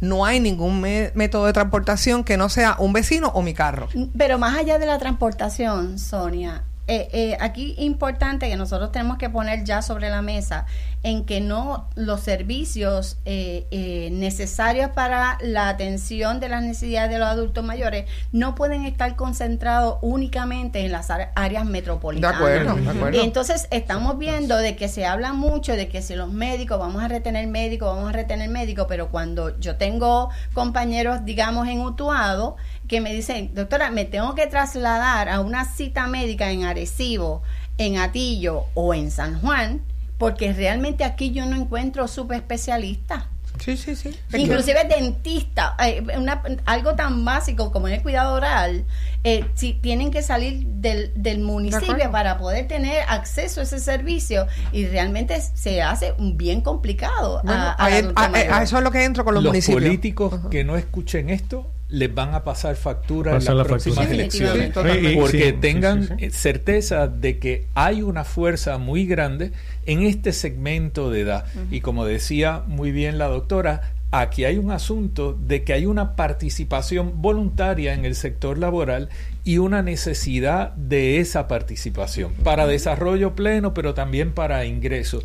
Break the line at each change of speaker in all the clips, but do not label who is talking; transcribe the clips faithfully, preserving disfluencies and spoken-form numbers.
no hay ningún me- método de transportación que no sea un vecino o mi carro.
Pero más allá de la transportación, Sonia, eh, eh, aquí importante que nosotros tenemos que poner ya sobre la mesa en que no los servicios eh, eh, necesarios para la atención de las necesidades de los adultos mayores no pueden estar concentrados únicamente en las áreas metropolitanas.
De acuerdo, de acuerdo.
Y entonces estamos viendo de que se habla mucho de que si los médicos, vamos a retener médicos, vamos a retener médicos, pero cuando yo tengo compañeros, digamos, en Utuado, que me dicen, doctora, me tengo que trasladar a una cita médica en Arecibo, en Atillo o en San Juan, porque realmente aquí yo no encuentro subespecialistas.
Sí, sí, sí.
Inclusive dentista, eh, una, algo tan básico como el cuidado oral, eh, si tienen que salir del, del municipio para poder tener acceso a ese servicio, y realmente se hace bien complicado.
Bueno,
a,
a, a, a, a eso es lo que entro con los,
los
municipios.
Los políticos
uh-huh.
que no escuchen esto les van a pasar factura
Pasar
en las
la
próximas
factura.
elecciones,
Sí, sí,
porque
sí,
tengan
sí, sí, sí.
certeza de que hay una fuerza muy grande en este segmento de edad. Uh-huh. Y como decía muy bien la doctora, aquí hay un asunto de que hay una participación voluntaria en el sector laboral y una necesidad de esa participación para desarrollo pleno, pero también para ingreso.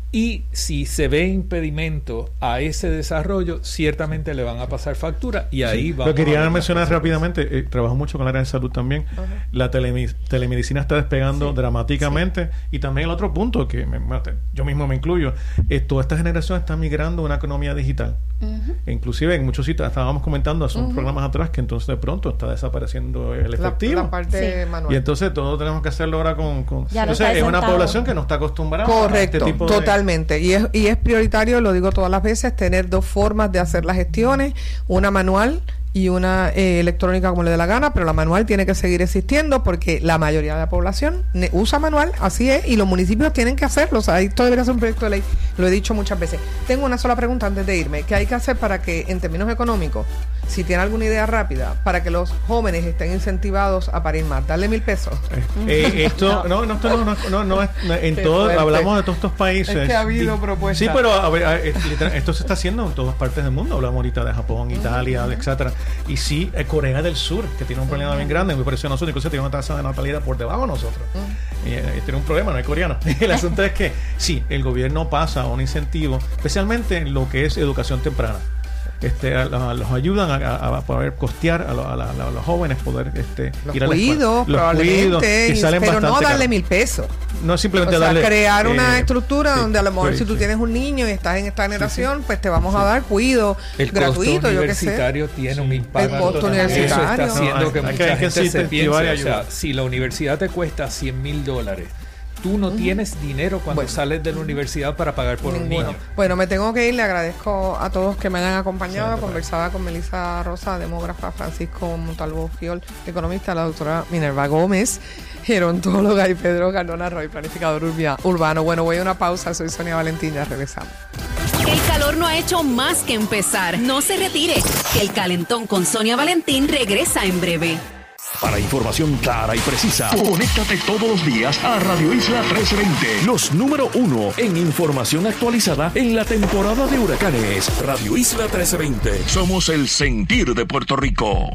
Y si se ve impedimento a ese desarrollo, ciertamente le van a pasar factura y ahí
sí.
va.
Lo quería mencionar rápidamente, eh, trabajo mucho con el área de salud también. Uh-huh. La telemi- telemedicina está despegando sí. dramáticamente, sí. y también el otro punto que me, yo mismo me incluyo, eh, toda esta generación está migrando a una economía digital. Uh-huh. E inclusive en muchos sitios estábamos comentando hace uh-huh. unos programas atrás que entonces de pronto está desapareciendo el efectivo.
La, la parte
sí.
manual.
Y entonces todo tenemos que hacerlo ahora con... con entonces es
sentado.
Una población que no está acostumbrada
Correcto, a este tipo total.
de...
Y es, y es prioritario, lo digo todas las veces, tener dos formas de hacer las gestiones, una manual y una eh, electrónica como le dé la gana, pero la manual tiene que seguir existiendo porque la mayoría de la población ne- usa manual, así es, y los municipios tienen que hacerlo. O sea, esto debería ser un proyecto de ley, lo he dicho muchas veces. Tengo una sola pregunta antes de irme: ¿qué hay que hacer para que, en términos económicos, si tiene alguna idea rápida, para que los jóvenes estén incentivados a parir más? Darle mil pesos.
Eh, eh, esto, no, no, esto no, no, no, no es, en todo, hablamos de todos estos países.
Es que ha habido propuestas.
Sí, pero a ver, a, a, esto se está haciendo en todas partes del mundo. Hablamos ahorita de Japón, Italia, uh-huh. etcétera. Y sí, eh, Corea del Sur, que tiene un problema uh-huh. bien grande, me pareció a nosotros, incluso tiene una tasa de natalidad por debajo de nosotros. Uh-huh. Y eh, tiene un problema, no es coreano. El asunto es que sí, el gobierno pasa un incentivo, especialmente en lo que es educación temprana. Este, a, a, los ayudan a, a, a poder costear a, lo, a, la, a los jóvenes poder este,
los
ir a la
cuidos,
los
probablemente,
cuidos, salen
pero no darle
caros.
mil pesos.
No simplemente
o sea,
darle,
crear
eh,
una estructura
sí,
donde a lo mejor
sí,
si tú
sí.
tienes un niño y estás en esta generación, sí, sí. pues te vamos sí. a dar cuido
el
gratuito,
costo
yo
universitario
que sé.
tiene un impacto.
El costo universitario.
Eso está haciendo
no,
que
hay,
mucha
hay
gente
que
se piense, o
ayuda.
sea, si la universidad te cuesta cien mil dólares, tú no uh-huh. tienes dinero cuando bueno. sales de la universidad para pagar por Ninguno. un niño.
Bueno, me tengo que ir. Le agradezco a todos que me hayan acompañado. Sí, Conversaba con Melissa Rosa, demógrafa, Francisco Montalvo Fiol, economista, la doctora Minerva Gómez, gerontóloga, y Pedro Cardona Roy, planificador urbia, urbano. Bueno, voy a una pausa. Soy Sonia Valentín, ya regresamos.
El calor no ha hecho más que empezar. No se retire, que el calentón con Sonia Valentín regresa en breve.
Para información clara y precisa, conéctate todos los días a Radio Isla trece veinte. Los número uno en información actualizada en la temporada de huracanes. Radio Isla trece veinte. Somos el sentir de Puerto Rico.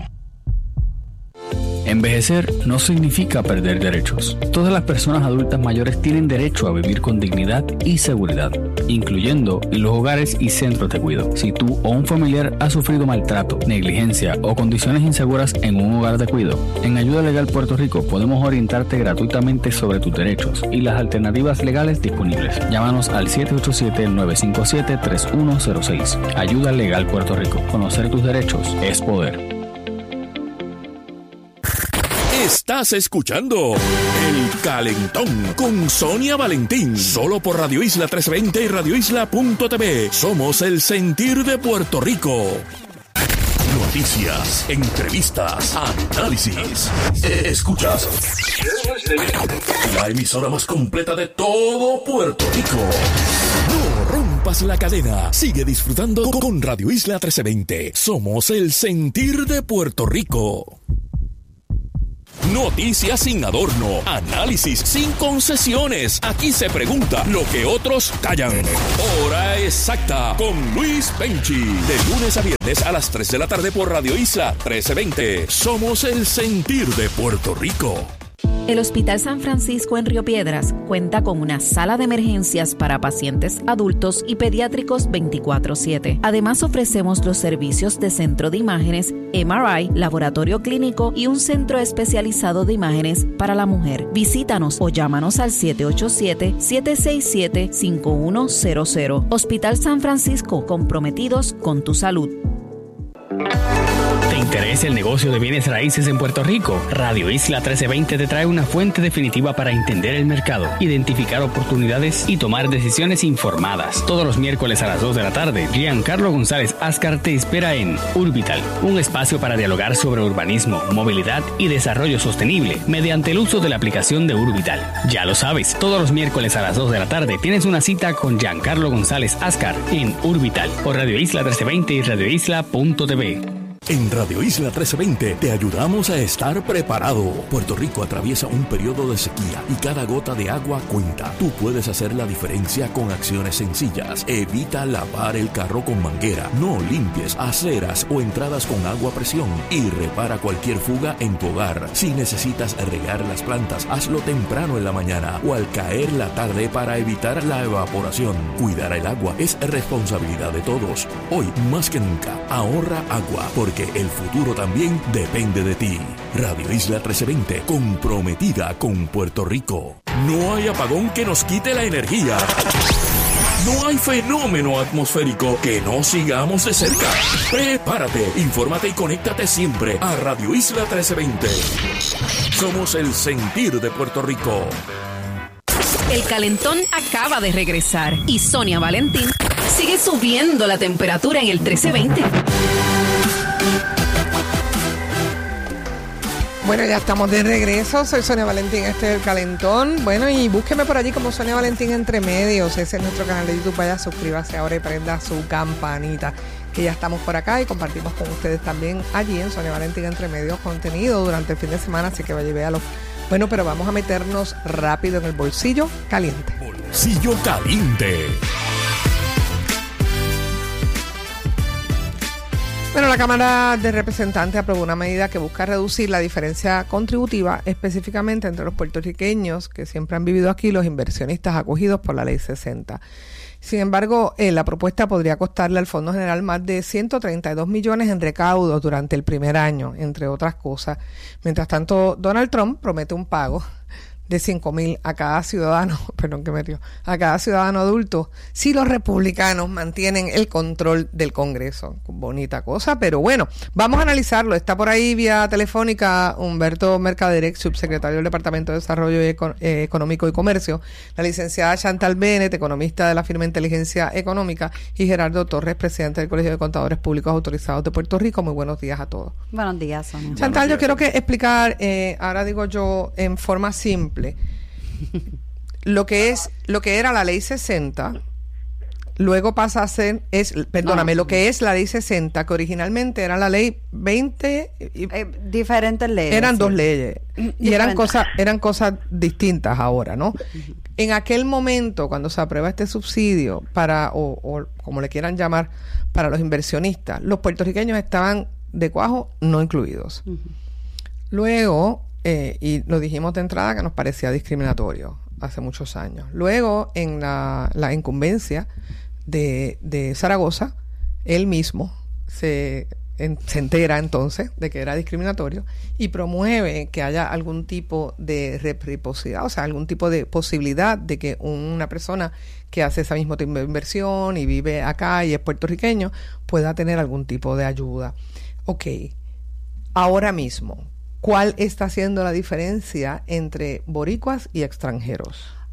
Envejecer no significa perder derechos. Todas las personas adultas mayores tienen derecho a vivir con dignidad y seguridad, incluyendo en los hogares y centros de cuidado. Si tú o un familiar ha sufrido maltrato, negligencia o condiciones inseguras en un hogar de cuidado, en Ayuda Legal Puerto Rico podemos orientarte gratuitamente sobre tus derechos y las alternativas legales disponibles. Llámanos al siete ocho siete, nueve cinco siete, tres uno cero seis. Ayuda Legal Puerto Rico. Conocer tus derechos es poder.
Estás escuchando El Calentón con Sonia Valentín, solo por Radio Isla trescientos veinte y radio isla punto t v. Somos el sentir de Puerto Rico. Noticias, entrevistas, análisis. Escuchas la emisora más completa de todo Puerto Rico. No rompas la cadena. Sigue disfrutando con Radio Isla trescientos veinte. Somos el sentir de Puerto Rico. Noticias sin adorno, análisis sin concesiones. Aquí se pregunta lo que otros callan. Hora exacta con Luis Penchi. De lunes a viernes a las tres de la tarde por Radio Isla trece veinte. Somos el sentir de Puerto Rico.
El Hospital San Francisco en Río Piedras cuenta con una sala de emergencias para pacientes adultos y pediátricos veinticuatro siete. Además, ofrecemos los servicios de centro de imágenes, M R I, laboratorio clínico y un centro especializado de imágenes para la mujer. Visítanos o llámanos al siete ocho siete, siete seis siete, cinco uno cero cero. Hospital San Francisco, comprometidos con tu salud.
¿Te interesa el negocio de bienes raíces en Puerto Rico? Radio Isla trece veinte te trae una fuente definitiva para entender el mercado, identificar oportunidades y tomar decisiones informadas. Todos los miércoles a las dos de la tarde, Giancarlo González Ascar te espera en Urbital, un espacio para dialogar sobre urbanismo, movilidad y desarrollo sostenible mediante el uso de la aplicación de Urbital. Ya lo sabes, todos los miércoles a las dos de la tarde tienes una cita con Giancarlo González Ascar en Urbital por Radio Isla trece veinte y radio isla punto t v.
En Radio Isla trece veinte te ayudamos a estar preparado. Puerto Rico atraviesa un periodo de sequía y cada gota de agua cuenta. Tú puedes hacer la diferencia con acciones sencillas. Evita lavar el carro con manguera. No limpies aceras o entradas con agua a presión. Y repara cualquier fuga en tu hogar. Si necesitas regar las plantas, hazlo temprano en la mañana o al caer la tarde para evitar la evaporación. Cuidar el agua es responsabilidad de todos. Hoy, más que nunca, ahorra agua porque el futuro también depende de ti. Radio Isla trece veinte, comprometida con Puerto Rico. No hay apagón que nos quite la energía. No hay fenómeno atmosférico que no sigamos de cerca. Prepárate, infórmate y conéctate siempre a Radio Isla trece veinte. Somos el sentir de Puerto Rico.
El calentón acaba de regresar y Sonia Valentín sigue subiendo la temperatura en el trece veinte.
Bueno, ya estamos de regreso. Soy Sonia Valentín, este es el calentón. Bueno, y búsqueme por allí como Sonia Valentín Entre Medios. Ese es nuestro canal de YouTube. Vaya, suscríbase ahora y prenda su campanita. Que ya estamos por acá y compartimos con ustedes también allí en Sonia Valentín Entre Medios contenido durante el fin de semana. Así que vaya y véalo. Bueno, pero vamos a meternos rápido en el bolsillo caliente.
Bolsillo caliente.
Bueno, la Cámara de Representantes aprobó una medida que busca reducir la diferencia contributiva específicamente entre los puertorriqueños que siempre han vivido aquí y los inversionistas acogidos por la Ley sesenta. Sin embargo, eh, la propuesta podría costarle al Fondo General más de ciento treinta y dos millones en recaudos durante el primer año, entre otras cosas. Mientras tanto, Donald Trump promete un pago de cinco mil a cada ciudadano, perdón que me río, a cada ciudadano adulto, si los republicanos mantienen el control del Congreso. Bonita cosa, pero bueno, vamos a analizarlo. Está por ahí vía telefónica Humberto Mercader, ex subsecretario del Departamento de Desarrollo Eco- eh, Económico y Comercio, la licenciada Chantal Bennett, economista de la firma Inteligencia Económica, y Gerardo Torres, presidente del Colegio de Contadores Públicos Autorizados de Puerto Rico. Muy buenos días a todos.
Buenos días, Sonia.
Chantal, yo quiero que explicar, eh, ahora digo yo, en forma simple, lo que es lo que era la ley sesenta, luego pasa a ser es perdóname no. lo que es la ley sesenta, que originalmente era la ley veinte y,
eh, diferentes leyes,
eran
sí.
dos leyes y eran cosas eran cosas distintas ahora, ¿no? Uh-huh. En aquel momento, cuando se aprueba este subsidio para o, o como le quieran llamar, para los inversionistas, los puertorriqueños estaban de cuajo no incluidos. Uh-huh. Luego Eh, y lo dijimos de entrada que nos parecía discriminatorio hace muchos años. Luego, en la, la incumbencia de, de Zaragoza, él mismo se, en, se entera entonces de que era discriminatorio y promueve que haya algún tipo de reciprocidad, o sea, algún tipo de posibilidad de que una persona que hace esa misma tipo de inversión y vive acá y es puertorriqueño pueda tener algún tipo de ayuda. Ok, ahora mismo, ¿cuál está siendo la diferencia entre boricuas y extranjeros?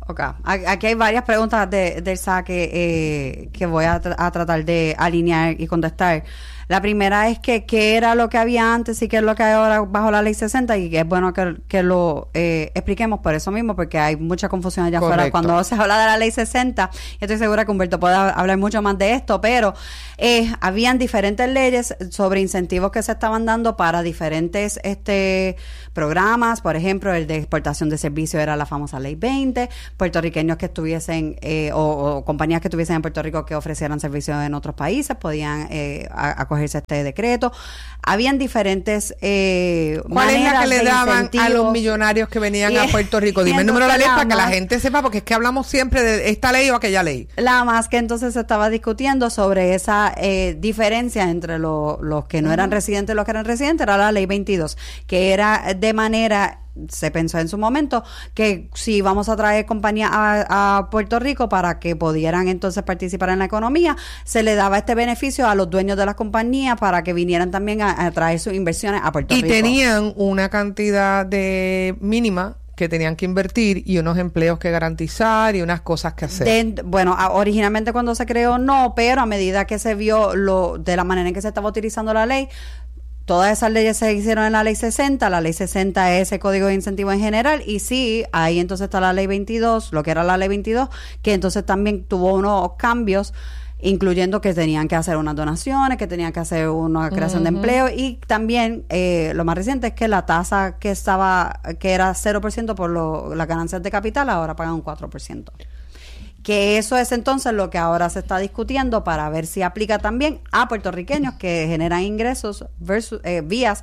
Ok, aquí hay varias preguntas de, del S A que, eh, que voy a, tra- a tratar de alinear y contestar. La primera es que qué era lo que había antes y qué es lo que hay ahora bajo la ley sesenta, y que es bueno que, que lo eh, expliquemos por eso mismo, porque hay mucha confusión allá afuera cuando se habla de la ley sesenta. Y estoy segura que Humberto puede hablar mucho más de esto, pero eh, habían diferentes leyes sobre incentivos que se estaban dando para diferentes este programas. Por ejemplo, el de exportación de servicios era la famosa ley veinte. Puertorriqueños que estuviesen eh, o, o compañías que estuviesen en Puerto Rico que ofrecieran servicios en otros países podían eh, acogerse a este decreto. Habían diferentes eh,
¿Cuál es la que le daban incentivos a los millonarios que venían y, a Puerto Rico? Dime el número de la ley para que la gente sepa, porque es que hablamos siempre de esta ley o aquella ley. La más que entonces se estaba discutiendo sobre esa eh, diferencia entre lo, los que no eran uh-huh. residentes y los que eran residentes, era la ley veintidós, que era de manera... Se pensó en su momento que si vamos a traer compañías a, a Puerto Rico para que pudieran entonces participar en la economía, se le daba este beneficio a los dueños de las compañías para que vinieran también a, a traer sus inversiones a Puerto y
Rico.
Y tenían una cantidad de mínima que tenían que invertir y unos empleos que garantizar y unas cosas que hacer.
De, bueno, originalmente cuando se creó no, pero a medida que se vio lo de la manera en que se estaba utilizando la ley, todas esas leyes se hicieron en la ley sesenta, la ley sesenta es ese código de incentivo en general, y sí, ahí entonces está la ley veintidós, lo que era la ley veintidós, que entonces también tuvo unos cambios, incluyendo que tenían que hacer unas donaciones, que tenían que hacer una creación uh-huh. de empleo, y también eh, lo más reciente es que la tasa que estaba, que era cero por ciento por lo, las ganancias de capital, ahora pagan un cuatro por ciento. Que eso es entonces lo que ahora se está discutiendo para ver si aplica también a puertorriqueños que generan ingresos versus eh, vías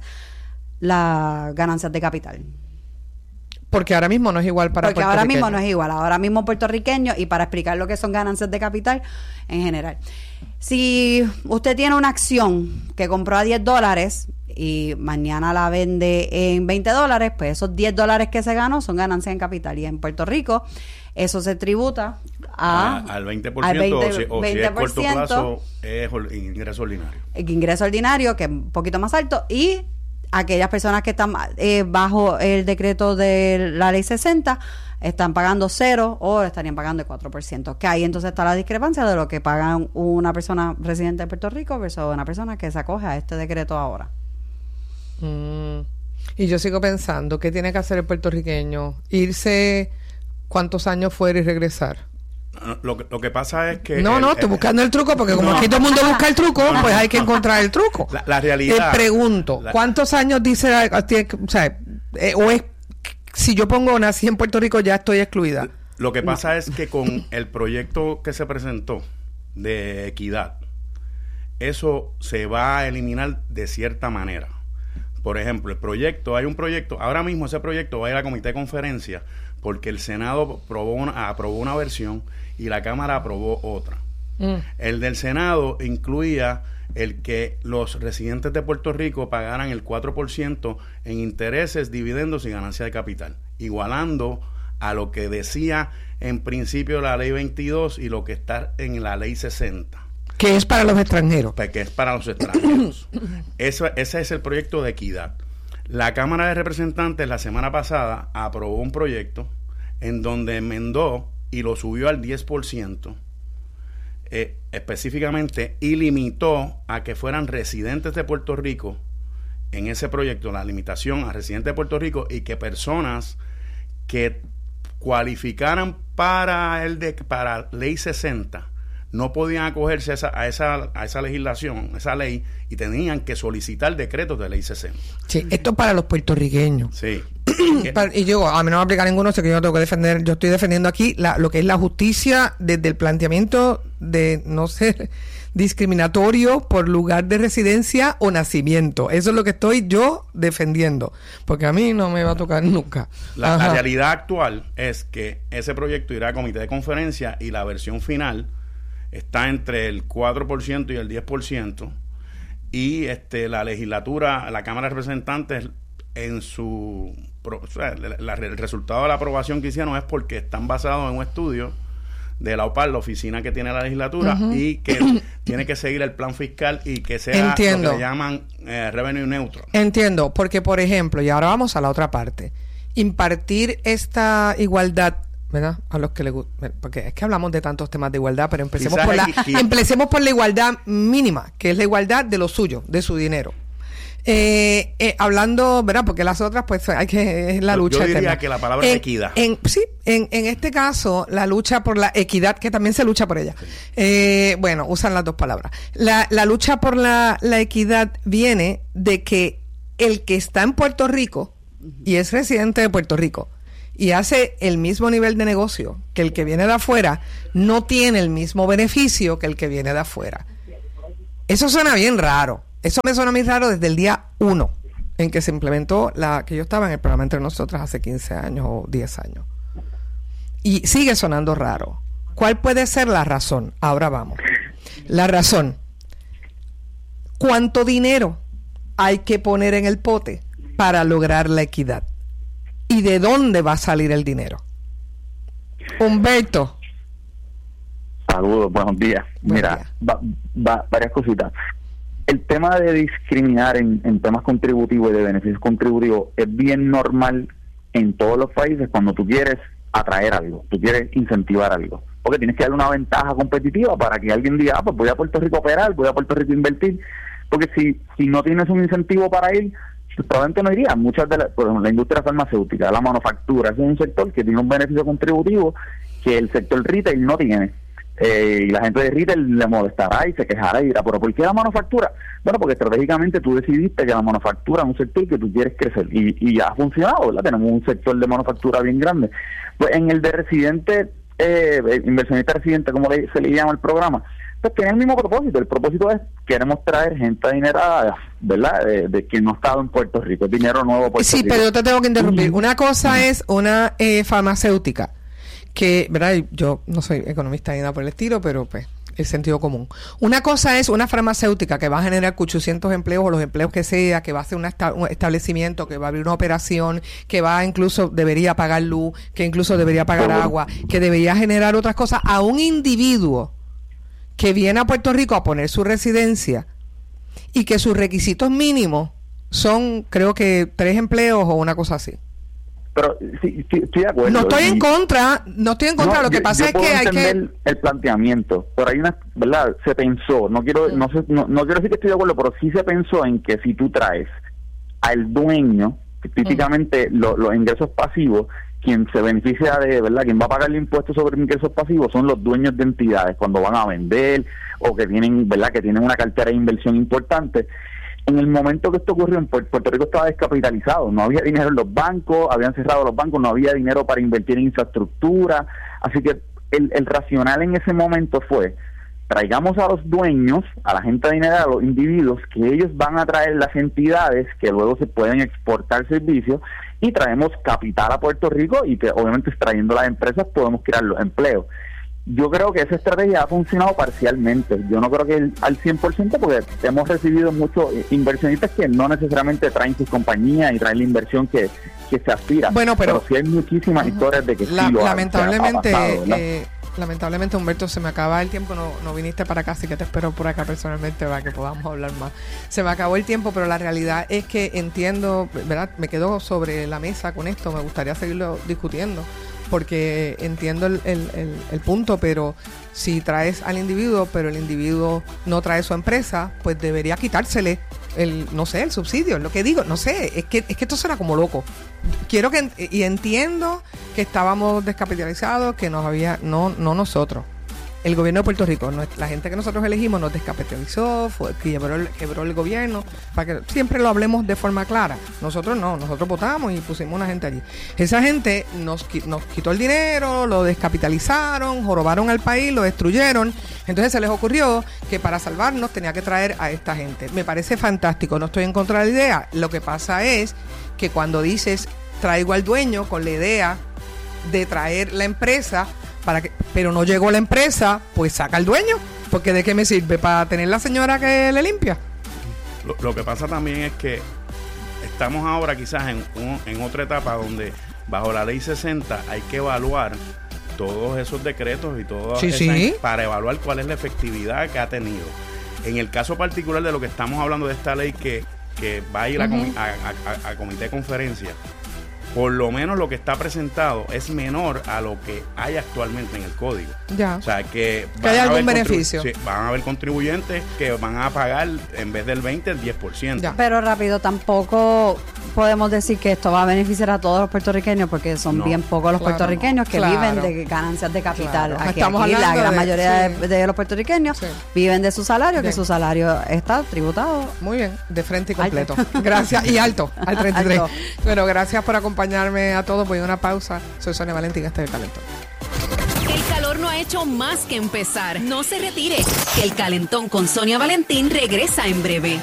las ganancias de capital.
Porque ahora mismo no es igual para
Porque ahora mismo no es igual, ahora mismo puertorriqueños, y para explicar lo que son ganancias de capital en general. Si usted tiene una acción que compró a diez dólares y mañana la vende en veinte dólares, pues esos diez dólares que se ganó son ganancias en capital. Y en Puerto Rico eso se tributa a,
a al veinte por ciento, al veinte, o, si, o veinte por ciento, si es corto plazo es ingreso ordinario.
El ingreso ordinario, que es un poquito más alto, y aquellas personas que están eh, bajo el decreto de la ley sesenta están pagando cero o estarían pagando el cuatro por ciento. Que ahí entonces está la discrepancia de lo que pagan una persona residente de Puerto Rico versus una persona que se acoge a este decreto ahora.
Mm. Y yo sigo pensando, ¿qué tiene que hacer el puertorriqueño? ¿Irse cuántos años fuera y regresar?
Lo que, lo que pasa es que...
No,
el,
no, estoy
el,
buscando el truco, porque como no, aquí todo el mundo busca el truco, no, pues hay que encontrar el truco.
La, la realidad...
Te pregunto,
la,
¿cuántos años dice... O sea, eh, o es... Si yo pongo nací en Puerto Rico, ya estoy excluida.
Lo que pasa es que con el proyecto que se presentó de equidad, eso se va a eliminar de cierta manera. Por ejemplo, el proyecto, hay un proyecto, ahora mismo ese proyecto va a ir a comité de conferencia porque el Senado aprobó una, aprobó una versión y la Cámara aprobó otra. Mm. El del Senado incluía el que los residentes de Puerto Rico pagaran el cuatro por ciento en intereses, dividendos y ganancia de capital, igualando a lo que decía en principio la ley veintidós y lo que está en la ley sesenta.
Que es para los extranjeros.
Pues que es para los extranjeros. Eso, ese es el proyecto de equidad. La Cámara de Representantes la semana pasada aprobó un proyecto en donde enmendó y lo subió al diez por ciento eh, específicamente, y limitó a que fueran residentes de Puerto Rico en ese proyecto, la limitación a residentes de Puerto Rico, y que personas que cualificaran para el de, para ley sesenta no podían acogerse a esa, a esa a esa legislación, esa ley, y tenían que solicitar decretos de ley sesenta.
Sí, esto es para los puertorriqueños.
Sí.
Y yo, a mí no me aplica ninguno, sé que yo no tengo que defender, yo estoy defendiendo aquí la, lo que es la justicia desde el planteamiento de no ser discriminatorio por lugar de residencia o nacimiento. Eso es lo que estoy yo defendiendo, porque a mí no me va a tocar nunca.
La, la realidad actual es que ese proyecto irá a comité de conferencia y la versión final está entre el cuatro por ciento y el diez por ciento, y este la legislatura, la Cámara de Representantes, en su o sea, la, la, el resultado de la aprobación que hicieron es porque están basados en un estudio de la O P A R, la oficina que tiene la legislatura, uh-huh. y que tiene que seguir el plan fiscal y que sea Entiendo. Lo que le llaman eh, revenue neutral.
Entiendo, porque por ejemplo, y ahora vamos a la otra parte, impartir esta igualdad ¿verdad? A los que le gusta, porque es que hablamos de tantos temas de igualdad, pero empecemos
Quizás
por la
aquí-
empecemos por la igualdad mínima, que es la igualdad de lo suyo, de su dinero. Eh, eh, hablando, ¿verdad? Porque las otras, pues hay que es la
Yo-
lucha
yo diría
eterna.
que la palabra es
En-
equidad.
En, sí, en, en este caso, la lucha por la equidad, que también se lucha por ella. Eh, bueno, usan las dos palabras. La, la lucha por la, la equidad viene de que el que está en Puerto Rico y es residente de Puerto Rico y hace el mismo nivel de negocio que el que viene de afuera, no tiene el mismo beneficio que el que viene de afuera. Eso suena bien raro. Eso me suena muy raro desde el día uno en que se implementó la que yo estaba en el programa Entre Nosotras hace quince años o diez años. Y sigue sonando raro. ¿Cuál puede ser la razón? Ahora vamos. La razón. ¿Cuánto dinero hay que poner en el pote para lograr la equidad? ¿Y de dónde va a salir el dinero? Humberto.
Saludos, buenos días.
Buen
Mira,
día.
va, va- varias cositas. El tema de discriminar en, en temas contributivos y de beneficios contributivos es bien normal en todos los países cuando tú quieres atraer algo, tú quieres incentivar algo, porque tienes que darle una ventaja competitiva para que alguien diga, ah, pues voy a Puerto Rico a operar, voy a Puerto Rico a invertir, porque si si no tienes un incentivo para ir, pues probablemente no iría. Muchas de las, por ejemplo, la industria farmacéutica, la manufactura, ese es un sector que tiene un beneficio contributivo que el sector retail no tiene. Eh, y la gente de retail le molestará y se quejará y dirá, pero ¿por qué la manufactura? Bueno, porque estratégicamente tú decidiste que la manufactura es un sector que tú quieres crecer y, y ya ha funcionado, ¿verdad? Tenemos un sector de manufactura bien grande. Pues en el de residente, eh, inversionista residente, como le, se le llama el programa, pues tiene el mismo propósito. El propósito es, queremos traer gente adinerada, ¿verdad? De, de que no ha estado en Puerto Rico, es dinero nuevo a Puerto
Sí,
Rico.
pero yo te tengo que interrumpir. Una cosa es una eh, farmacéutica que, ¿verdad? Yo no soy economista ni nada por el estilo, pero pues el sentido común. Una cosa es una farmacéutica que va a generar ochocientos empleos o los empleos que sea, que va a hacer una esta- un establecimiento, que va a abrir una operación, que va incluso debería pagar luz, que incluso debería pagar agua, que debería generar otras cosas a un individuo que viene a Puerto Rico a poner su residencia y que sus requisitos mínimos son, creo que tres empleos o una cosa así.
Pero sí, sí, estoy de acuerdo.
No estoy en
Y-
contra, no estoy en contra,
No,
lo que
yo-
pasa
yo
es
puedo
que hay que...
entender el planteamiento, pero hay una, ¿verdad? Se pensó, no quiero, no, sé, no, no quiero decir que estoy de acuerdo, pero sí se pensó en que si tú traes al dueño, que típicamente lo- los ingresos pasivos, quien se beneficia de, ¿verdad? Quien va a pagar el impuesto sobre ingresos pasivos son los dueños de entidades cuando van a vender o que tienen, ¿verdad? Que tienen una cartera de inversión importante. En el momento que esto ocurrió, en Puerto Puerto Rico estaba descapitalizado, no había dinero en los bancos, habían cerrado los bancos, no había dinero para invertir en infraestructura, así que el, el racional en ese momento fue, traigamos a los dueños, a la gente adinerada, a los individuos, que ellos van a traer las entidades que luego se pueden exportar servicios y traemos capital a Puerto Rico y que obviamente extrayendo las empresas podemos crear los empleos. Yo creo que esa estrategia ha funcionado parcialmente. Yo no creo que el- al cien por ciento, porque hemos recibido muchos inversionistas que no necesariamente traen sus compañías y traen la inversión que, que se aspira.
Bueno, pero-
sí hay muchísimas historias de que
La-
sí lo ha-
lamentablemente,
que ha pasado, ¿verdad?
eh, lamentablemente, Humberto, se me acaba el tiempo, no, no viniste para acá, así que te espero por acá personalmente para que podamos hablar más. Se me acabó el tiempo, pero la realidad es que entiendo, ¿verdad? Me quedo sobre la mesa con esto, me gustaría seguirlo discutiendo, porque entiendo el, el, el, el punto, pero si traes al individuo, pero el individuo no trae su empresa, pues debería quitársele el, no sé, el subsidio, es lo que digo, no sé, es que, es que esto suena como loco. Quiero que, y entiendo que estábamos descapitalizados, que nos había, no, no nosotros, el gobierno de Puerto Rico, no- la gente que nosotros elegimos nos descapitalizó, fue, quebró, el, quebró el gobierno, para que siempre lo hablemos de forma clara. Nosotros no, nosotros votamos y pusimos una gente allí. Esa gente nos, qui- nos quitó el dinero, lo descapitalizaron, jorobaron al país, lo destruyeron. Entonces se les ocurrió que para salvarnos tenía que traer a esta gente. Me parece fantástico, no estoy en contra de la idea. Lo que pasa es que cuando dices traigo al dueño con la idea de traer la empresa, para que, pero no llegó la empresa, pues saca al dueño, porque ¿de qué me sirve? ¿Para tener la señora que le limpia?
Lo, lo que pasa también es que estamos ahora quizás en, un- en otra etapa donde bajo la ley sesenta hay que evaluar todos esos decretos y todo
Sí, sí.
para evaluar cuál es la efectividad que ha tenido. En el caso particular de lo que estamos hablando de esta ley que, que va a ir a, comi- a, a- a- a comité de conferencia, por lo menos lo que está presentado es menor a lo que hay actualmente en el código.
Ya.
O sea, que,
que hay algún beneficio.
Sí, van a haber contribuyentes que van a pagar en vez del veinte, el diez por ciento.
Ya.
Pero rápido, tampoco podemos decir que esto va a beneficiar a todos los puertorriqueños, porque son
No.
bien pocos los
Claro,
puertorriqueños que
claro.
viven de ganancias de capital.
Claro.
Aquí,
Estamos
aquí la
hablando
gran
de-
mayoría
sí.
de, de los puertorriqueños
Sí.
viven de su salario,
Bien.
que su salario está tributado.
Muy bien, de frente y
Alto.
completo. Gracias. Y alto, al treinta y tres.
Alto.
Bueno, gracias por acompañarme a todos. Voy a una pausa. Soy Sonia Valentín, este es El Calentón.
El calor no ha hecho más que empezar. No se retire, que El Calentón con Sonia Valentín regresa en breve.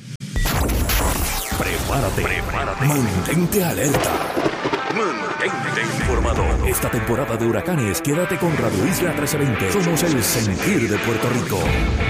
Prepárate, prepárate. Mantente alerta. Mantente informado. Esta temporada de huracanes, quédate con Radio Isla trece veinte. Somos el sentir de Puerto Rico.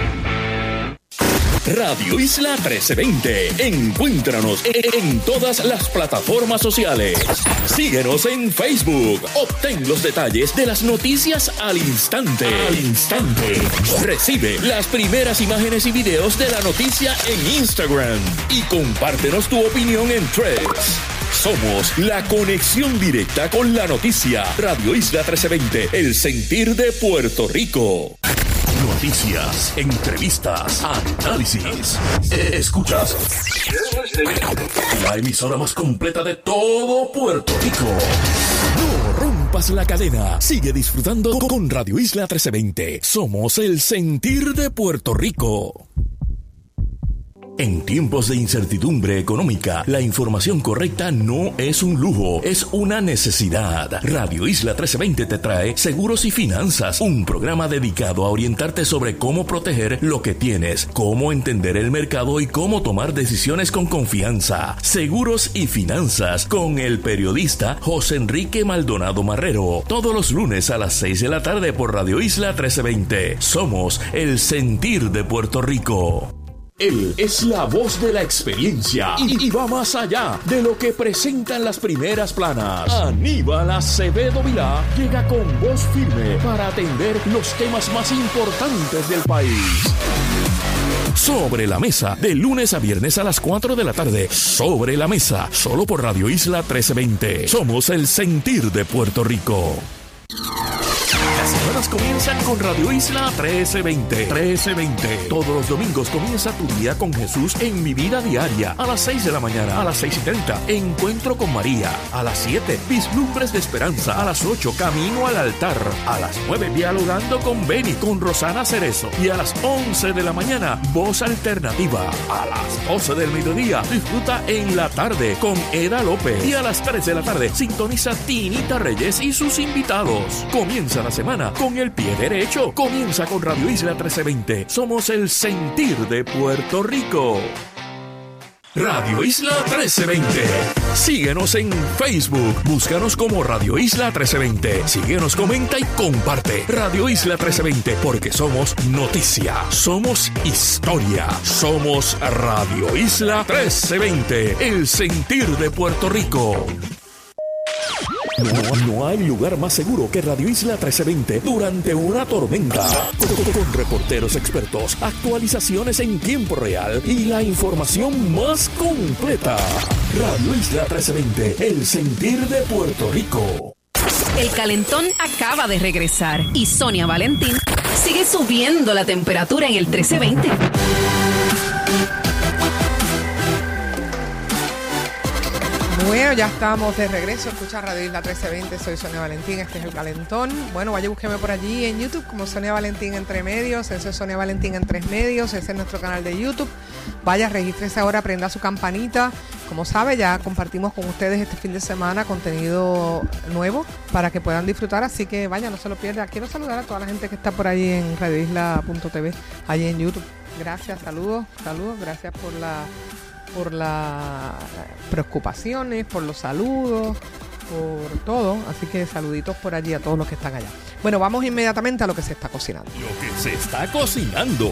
Radio Isla trece veinte. Encuéntranos en todas las plataformas sociales. Síguenos en Facebook. Obtén los detalles de las noticias al instante. Al instante. Recibe las primeras imágenes y videos de la noticia en Instagram. Y compártenos tu opinión en Threads. Somos la conexión directa con la noticia. Radio Isla trece veinte. El sentir de Puerto Rico. Noticias, entrevistas, análisis. Escuchas la emisora más completa de todo Puerto Rico. No rompas la cadena. Sigue disfrutando con Radio Isla trece veinte. Somos el sentir de Puerto Rico. En tiempos de incertidumbre económica, la información correcta no es un lujo, es una necesidad. Radio Isla trece veinte te trae Seguros y Finanzas, un programa dedicado a orientarte sobre cómo proteger lo que tienes, cómo entender el mercado y cómo tomar decisiones con confianza. Seguros y Finanzas con el periodista José Enrique Maldonado Marrero. Todos los lunes a las seis de la tarde por Radio Isla trece veinte. Somos el sentir de Puerto Rico. Él es la voz de la experiencia y, y va más allá de lo que presentan las primeras planas. Aníbal Acevedo Vilá llega con voz firme para atender los temas más importantes del país. Sobre la Mesa, de lunes a viernes a las cuatro de la tarde. Sobre la Mesa, solo por Radio Isla trece veinte. Somos el sentir de Puerto Rico. Las semanas comienzan con Radio Isla trece veinte. trece veinte. Todos los domingos comienza tu día con Jesús en Mi Vida Diaria. A las seis de la mañana, a las seis y treinta, Encuentro con María. A las siete, Vislumbres de Esperanza. A las ocho, Camino al Altar. A las nueve, Dialogando con Beni, con Rosana Cerezo. Y a las once de la mañana, Voz Alternativa. A las doce del mediodía, disfruta En la Tarde con Eda López. Y a las tres de la tarde, sintoniza Tinita Reyes y sus invitados. Comienza la semana con el pie derecho. Comienza con Radio Isla trece veinte. Somos el sentir de Puerto Rico. Radio Isla trece veinte. Síguenos en Facebook. Búscanos como Radio Isla trece veinte. Síguenos, comenta y comparte. Radio Isla trece veinte, porque somos noticia, somos historia, somos Radio Isla trece veinte. El sentir de Puerto Rico. No, no hay lugar más seguro que Radio Isla trece veinte durante una tormenta. Con, con reporteros expertos, actualizaciones en tiempo real y la información más completa. Radio Isla trece veinte, el sentir de Puerto Rico.
El Calentón acaba de regresar y Sonia Valentín sigue subiendo la temperatura en el trece veinte.
Bueno, ya estamos de regreso. Escucha Radio Isla trece veinte. Soy Sonia Valentín. Este es El Calentón. Bueno, vaya, búsqueme por allí en YouTube como Sonia Valentín Entre Medios. Eso es Sonia Valentín en Tres Medios. Ese es nuestro canal de YouTube. Vaya, regístrese ahora, prenda su campanita. Como sabe, ya compartimos con ustedes este fin de semana contenido nuevo para que puedan disfrutar. Así que vaya, no se lo pierda. Quiero saludar a toda la gente que está por ahí en radio isla punto t v, allí en YouTube. Gracias, saludos, saludos. Gracias por la... por las preocupaciones, por los saludos, por todo. Así que saluditos por allí a todos los que están allá. Bueno, vamos inmediatamente a lo que se está cocinando.
Lo que se está cocinando.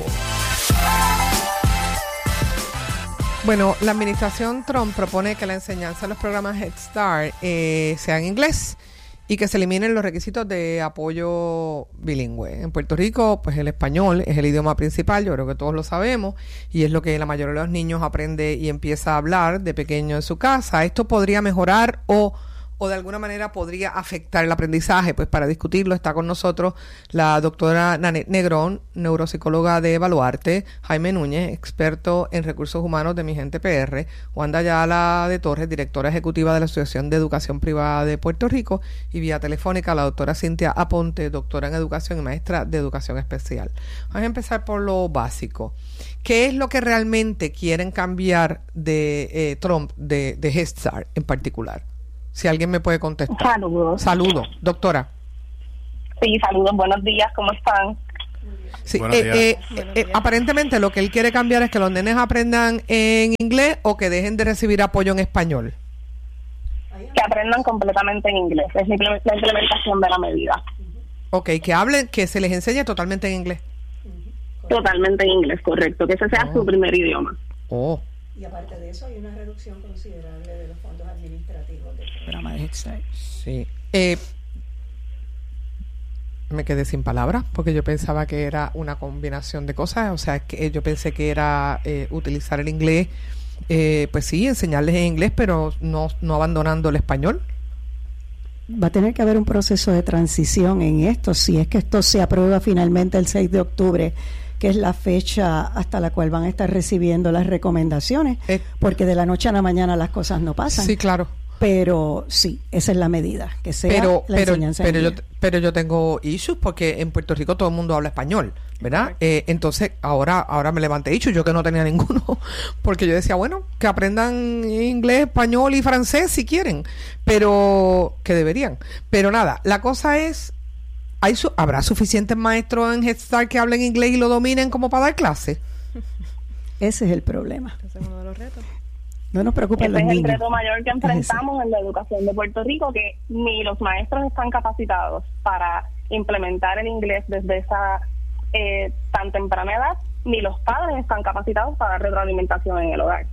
Bueno, la administración Trump propone que la enseñanza en los programas Head Start eh, sea en inglés y que se eliminen los requisitos de apoyo bilingüe. En Puerto Rico, pues el español es el idioma principal, yo creo que todos lo sabemos, y es lo que la mayoría de los niños aprende y empieza a hablar de pequeño en su casa. Esto podría mejorar o o de alguna manera podría afectar el aprendizaje. Pues para discutirlo está con nosotros la doctora Nanette Negrón, neuropsicóloga de Baluarte, Jaime Núñez, experto en recursos humanos de Mi Gente P R, Wanda Ayala de Torres, directora ejecutiva de la Asociación de Educación Privada de Puerto Rico, y vía telefónica la doctora Cintia Aponte, doctora en educación y maestra de educación especial. Vamos a empezar por lo básico. ¿Qué es lo que realmente quieren cambiar de eh, Trump, de, de Head Start en particular? Si alguien me puede contestar.
Saludos.
Saludos, doctora.
Sí, saludos, buenos días, ¿cómo están?
Sí, eh, eh, eh, aparentemente lo que él quiere cambiar es que los nenes aprendan en inglés o que dejen de recibir apoyo en español.
Que aprendan completamente en inglés, es la implementación de la medida.
Ok, que hablen, que se les enseñe totalmente en inglés.
Totalmente en inglés, correcto, que ese sea oh. su primer idioma.
Oh.
Y aparte de eso hay una reducción considerable de los fondos administrativos del programa de Head Start.
Sí. Eh, me quedé sin palabras porque yo pensaba que era una combinación de cosas. O sea, que yo pensé que era eh, utilizar el inglés, eh, pues sí, enseñarles en inglés, pero no, no abandonando el español.
Va a tener que haber un proceso de transición en esto, si es que esto se aprueba finalmente el seis de octubre, que es la fecha hasta la cual van a estar recibiendo las recomendaciones, eh, porque de la noche a la mañana las cosas no pasan.
Sí, claro.
Pero sí, esa es la medida, que sea
pero,
la
pero,
enseñanza
pero
en
yo,
inglés.
pero yo tengo issues porque en Puerto Rico todo el mundo habla español, ¿verdad? Eh, entonces ahora ahora me levanté issues, yo que no tenía ninguno, porque yo decía, bueno, que aprendan inglés, español y francés si quieren, pero que deberían. Pero nada, la cosa es, ¿hay su, ¿habrá suficientes maestros en Head Start que hablen inglés y lo dominen como para dar clases?
Ese es el problema.
Ese es uno de los retos.
No nos preocupen los
niños. Ese es el
niños.
reto mayor que enfrentamos en la educación de Puerto Rico, que ni los maestros están capacitados para implementar el inglés desde esa eh, tan temprana edad, ni los padres están capacitados para dar retroalimentación en el hogar.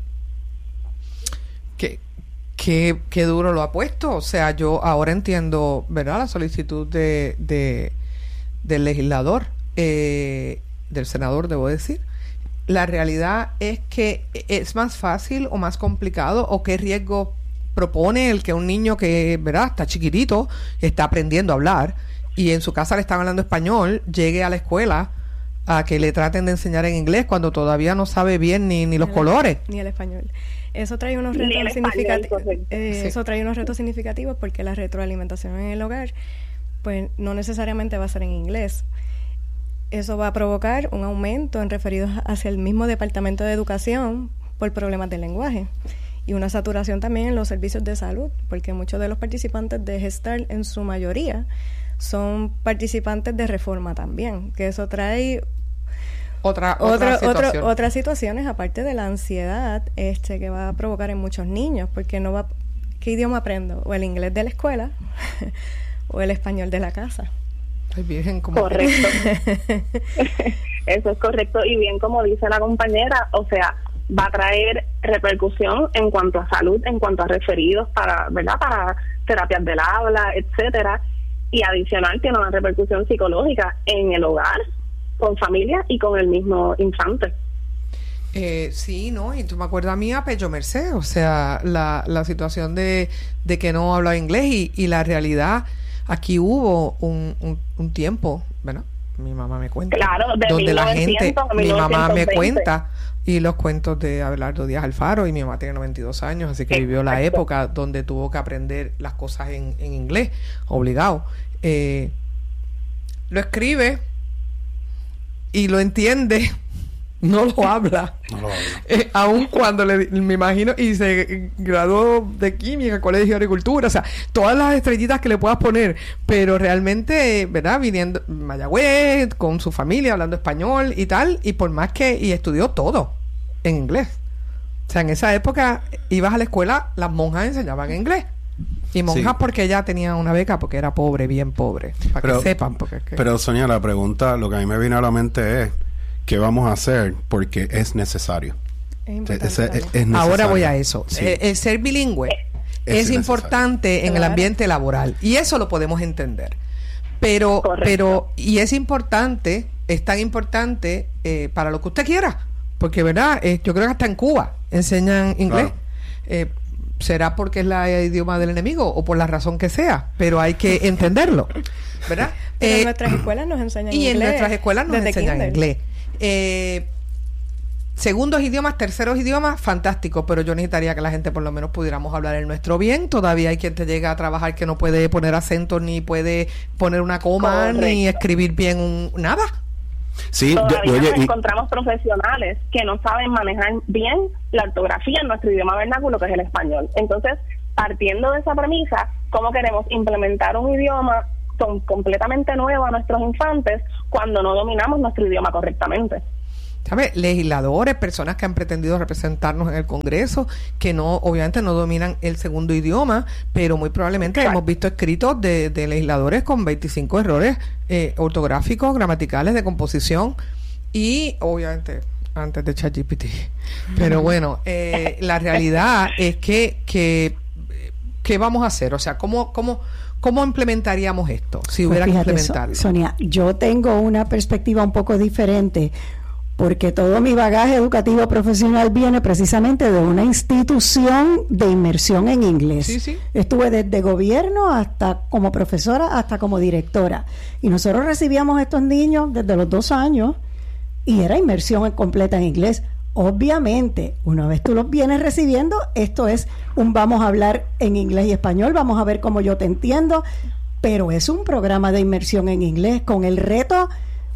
¿Qué, qué, qué duro lo ha puesto? O sea, yo ahora entiendo, ¿verdad?, la solicitud de, de del legislador, eh, del senador, debo decir. La realidad es que es más fácil o más complicado, o qué riesgo propone el que un niño que, ¿verdad?, está chiquitito, está aprendiendo a hablar y en su casa le están hablando español, llegue a la escuela a que le traten de enseñar en inglés cuando todavía no sabe bien ni, ni los
ni
colores.
El, ni el español. Eso trae unos retos significativos. Eh, sí. Eso trae unos retos significativos porque la retroalimentación en el hogar, pues no necesariamente va a ser en inglés. Eso va a provocar un aumento en referidos hacia el mismo Departamento de Educación por problemas de lenguaje y una saturación también en los servicios de salud, porque muchos de los participantes de Head Start, en su mayoría, son participantes de reforma también, que eso trae
otra otra,
otra
situación.
otras situaciones aparte de la ansiedad este que va a provocar en muchos niños, porque no va, ¿qué idioma aprendo? O el inglés de la escuela o el español de la casa.
Ay, virgen, como
correcto. Eso es correcto, y bien como dice la compañera, o sea, va a traer repercusión en cuanto a salud, en cuanto a referidos para, ¿verdad?, para terapias del habla, etcétera, y adicional tiene una repercusión psicológica en el hogar, con familia y con el mismo infante.
Eh, sí, ¿no? Y tú me acuerdas a mí a Pecho Merced, o sea, la, la situación de, de que no hablaba inglés y, y la realidad. Aquí hubo un, un, un tiempo, ¿verdad? Mi mamá me cuenta.
Claro, de
donde
mil novecientos,
la gente,
a
mi mamá me
veinte.
cuenta, y los cuentos de Abelardo Díaz Alfaro, y mi mamá tiene noventa y dos años, así que
Exacto.
vivió la época donde tuvo que aprender las cosas en, en inglés, obligado. Eh, lo escribe y lo entiende, no lo habla.
No lo habla.
Eh, aun cuando le, me imagino, y se graduó de química, colegio de agricultura, o sea, todas las estrellitas que le puedas poner, pero realmente, ¿verdad?, viniendo Mayagüez, con su familia, hablando español y tal, y por más que, y estudió todo en inglés. O sea, en esa época ibas a la escuela, las monjas enseñaban inglés. Y monjas sí. porque ella tenía una beca porque era pobre, bien pobre, para
pero,
que sepan. Porque es que...
Pero Sonia, la pregunta, lo que a mí me viene a la mente es, ¿qué vamos a hacer? Porque es necesario.
Es,
es, es, es necesario.
Ahora voy a eso.
Sí.
El, el ser bilingüe es, es importante en claro. el ambiente laboral, y eso lo podemos entender. Pero, Correcto. pero y es importante, es tan importante eh, para lo que usted quiera, porque verdad, eh, yo creo que hasta en Cuba enseñan inglés. Claro. Eh, será porque es la idioma del enemigo o por la razón que sea, pero hay que entenderlo, ¿verdad?
Pero
eh,
en nuestras escuelas nos enseñan
y
inglés.
Y en nuestras escuelas nos enseñan
kinder.
inglés. Eh, segundos idiomas, terceros idiomas, fantástico, pero yo necesitaría que la gente por lo menos pudiéramos hablar el nuestro bien. Todavía hay quien te llega a trabajar que no puede poner acentos, ni puede poner una coma, correcto, ni escribir bien un nada.
Sí, todavía yo, oye, nos y... encontramos profesionales que no saben manejar bien la ortografía en nuestro idioma vernáculo, que es el español. Entonces, partiendo de esa premisa, ¿cómo queremos implementar un idioma con, completamente nuevo a nuestros infantes cuando no dominamos nuestro idioma correctamente?
¿Sabes? Legisladores, personas que han pretendido representarnos en el Congreso, que no, obviamente no dominan el segundo idioma, pero muy probablemente Exacto. hemos visto escritos de, de legisladores con veinticinco errores eh, ortográficos, gramaticales, de composición, y obviamente antes de ChatGPT. Pero bueno, eh, la realidad es que, que ¿qué vamos a hacer? O sea, ¿cómo, cómo, cómo implementaríamos esto si hubiera
pues fíjate,
que implementarlo?
Sonia, yo tengo una perspectiva un poco diferente, porque todo mi bagaje educativo profesional viene precisamente de una institución de inmersión en inglés.
Sí, sí.
Estuve desde gobierno hasta como profesora, hasta como directora. Y nosotros recibíamos a estos niños desde los dos años y era inmersión completa en inglés. Obviamente, una vez tú los vienes recibiendo, esto es un vamos a hablar en inglés y español, vamos a ver cómo yo te entiendo, pero es un programa de inmersión en inglés con el reto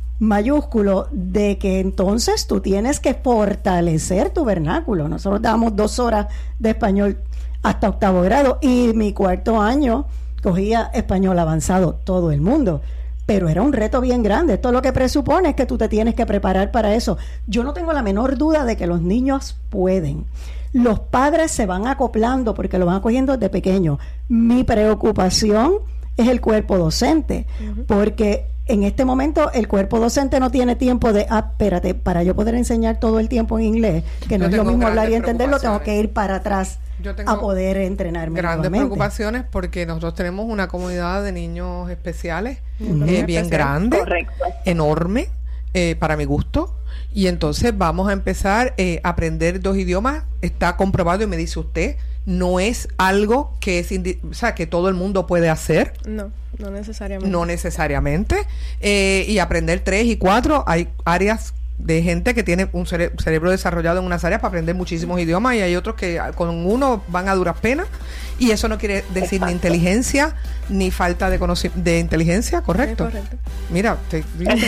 mayúsculo de que entonces tú tienes que fortalecer tu vernáculo. Nosotros damos dos horas de español hasta octavo grado y mi cuarto año cogía español avanzado todo el mundo, pero era un reto bien grande. Esto lo que presupone es que tú te tienes que preparar para eso. Yo no tengo la menor duda de que los niños pueden. Los padres se van acoplando porque lo van cogiendo desde pequeño. Mi preocupación es el cuerpo docente, uh-huh. porque en este momento el cuerpo docente no tiene tiempo de, ah, espérate, para yo poder enseñar todo el tiempo en inglés, que no es lo mismo hablar y entenderlo, tengo que ir para atrás a poder entrenarme.
Grandes
nuevamente.
preocupaciones porque nosotros tenemos una comunidad de niños especiales uh-huh. eh, bien
Especial.
grande,
Correcto.
enorme, eh, para mi gusto, y entonces vamos a empezar eh, a aprender dos idiomas. Está comprobado y me dice usted, no es algo que es indi- o sea, que todo el mundo puede hacer.
No, no necesariamente.
No necesariamente. Eh, y aprender tres y cuatro, hay áreas de gente que tiene un cere- cerebro desarrollado en unas áreas para aprender muchísimos idiomas, y hay otros que con uno van a duras penas, y eso no quiere decir Exacto. ni inteligencia ni falta de conoci- de inteligencia, ¿correcto?
Sí, correcto.
Mira, te,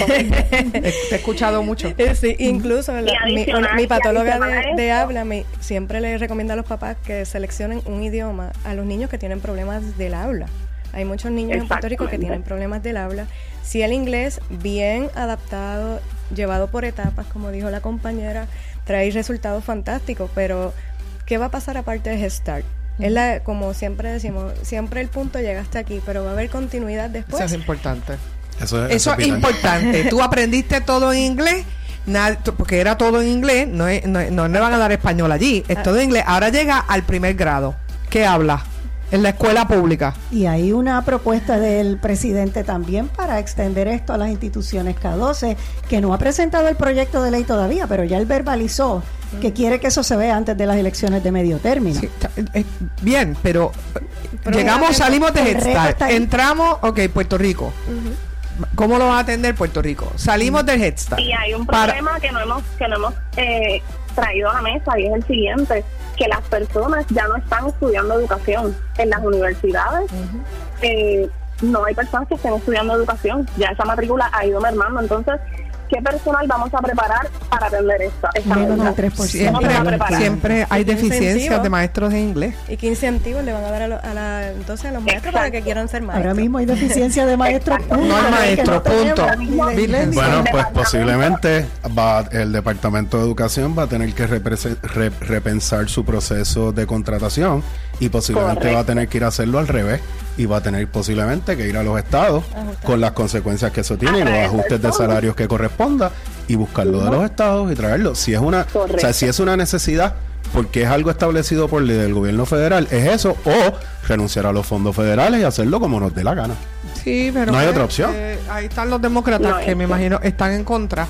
te, te he escuchado mucho.
Sí, incluso la, mi, una, mi patóloga de, de habla me, siempre le recomienda a los papás que seleccionen un idioma a los niños que tienen problemas del habla. Hay muchos niños en Puerto Rico que tienen problemas del habla. Si el inglés bien adaptado, llevado por etapas, como dijo la compañera, trae resultados fantásticos, pero ¿qué va a pasar aparte de Head Start? Uh-huh. Es la, como siempre decimos, siempre el punto llega hasta aquí, pero va a haber continuidad después.
Eso es importante.
Eso es,
eso
eso
es importante. Tú aprendiste todo en inglés, nada, porque era todo en inglés, no, es, no, no le van a dar español allí, es ah. todo en inglés. Ahora llega al primer grado. ¿Qué habla? En la escuela pública.
Y hay una propuesta del presidente también para extender esto a las instituciones K doce, que no ha presentado el proyecto de ley todavía, pero ya él verbalizó mm. que quiere que eso se vea antes de las elecciones de medio término. Sí,
eh, bien, pero, pero llegamos, salimos de Head Start, entramos, ok, Puerto Rico. Uh-huh. ¿Cómo lo va a atender Puerto Rico? Salimos uh-huh. del Head Start.
Y hay un problema para... que no hemos, que no hemos eh, traído a la mesa, y es el siguiente, que las personas ya no están estudiando educación en las universidades. Uh-huh. eh, no hay personas que estén estudiando educación, ya esa matrícula ha ido mermando. Entonces, ¿qué personal vamos a preparar para atender esta, esta
menos del tres por ciento?
Siempre, siempre hay deficiencias de maestros de inglés.
¿Y qué incentivos le van a dar a, lo, a, la, entonces a los maestros Exacto. para que quieran ser maestros?
Ahora mismo hay deficiencia de maestros.
No hay maestros, punto.
Bueno, pues posiblemente va, el Departamento de Educación va a tener que represe, re, repensar su proceso de contratación, y posiblemente Correcto. va a tener que ir a hacerlo al revés, y va a tener posiblemente que ir a los estados Ajustar. con las consecuencias que eso tiene y los ajustes de salarios que corresponda, y buscarlo de los estados y traerlo. Si es una, Correcto. o sea, si es una necesidad porque es algo establecido por ley del gobierno federal, es eso, o renunciar a los fondos federales y hacerlo como nos dé la gana.
Sí, pero
no hay
pues,
otra opción.
Eh, ahí están los demócratas no, que me imagino están en contra,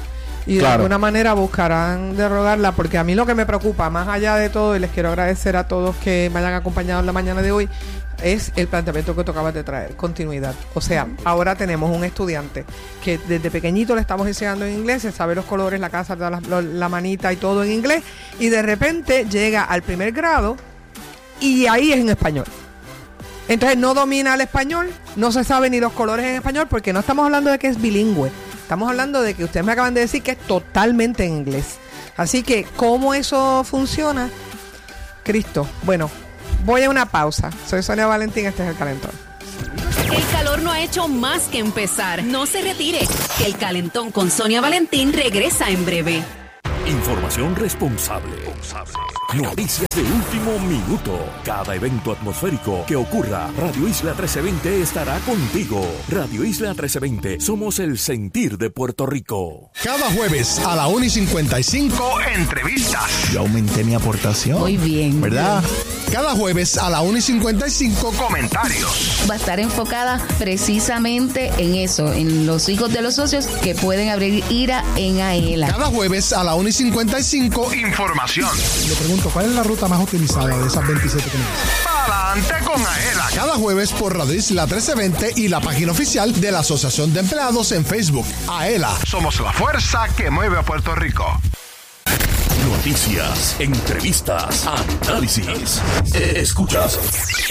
y de
Claro.
alguna manera buscarán derogarla, porque a mí lo que me preocupa, más allá de todo, y les quiero agradecer a todos que me hayan acompañado en la mañana de hoy, es el planteamiento que tú acabas de traer, continuidad. O sea, ahora tenemos un estudiante que desde pequeñito le estamos enseñando en inglés, se sabe los colores, la casa, la, la, la manita y todo en inglés, y de repente llega al primer grado y ahí es en español. Entonces no domina el español, no se sabe ni los colores en español, porque no estamos hablando de que es bilingüe, estamos hablando de que ustedes me acaban de decir que es totalmente en inglés. Así que, ¿cómo eso funciona? Cristo, bueno, voy a una pausa. Soy Sonia Valentín, este es El Calentón.
El calor no ha hecho más que empezar. No se retire. El Calentón con Sonia Valentín regresa en breve.
Información responsable. Noticias de último minuto. Cada evento atmosférico que ocurra, Radio Isla trece veinte estará contigo. Radio Isla trece veinte, somos el sentir de Puerto Rico.
Cada jueves a la una y cincuenta y cinco, entrevistas. Yo aumenté mi aportación.
Muy bien.
¿Verdad? Cada jueves a la una y cincuenta y cinco, comentarios.
Va a estar enfocada precisamente en eso, en los hijos de los socios que pueden abrir ira en AELA.
Cada jueves a la una y cincuenta y cinco, información.
Le pregunto, ¿cuál es la ruta más utilizada de esas veintisiete que me dicen?
Adelante con AELA. Cada jueves por Radio Isla trece veinte y la página oficial de la Asociación de Empleados en Facebook. AELA, somos la fuerza que mueve a Puerto Rico.
Noticias, entrevistas, análisis. Escuchas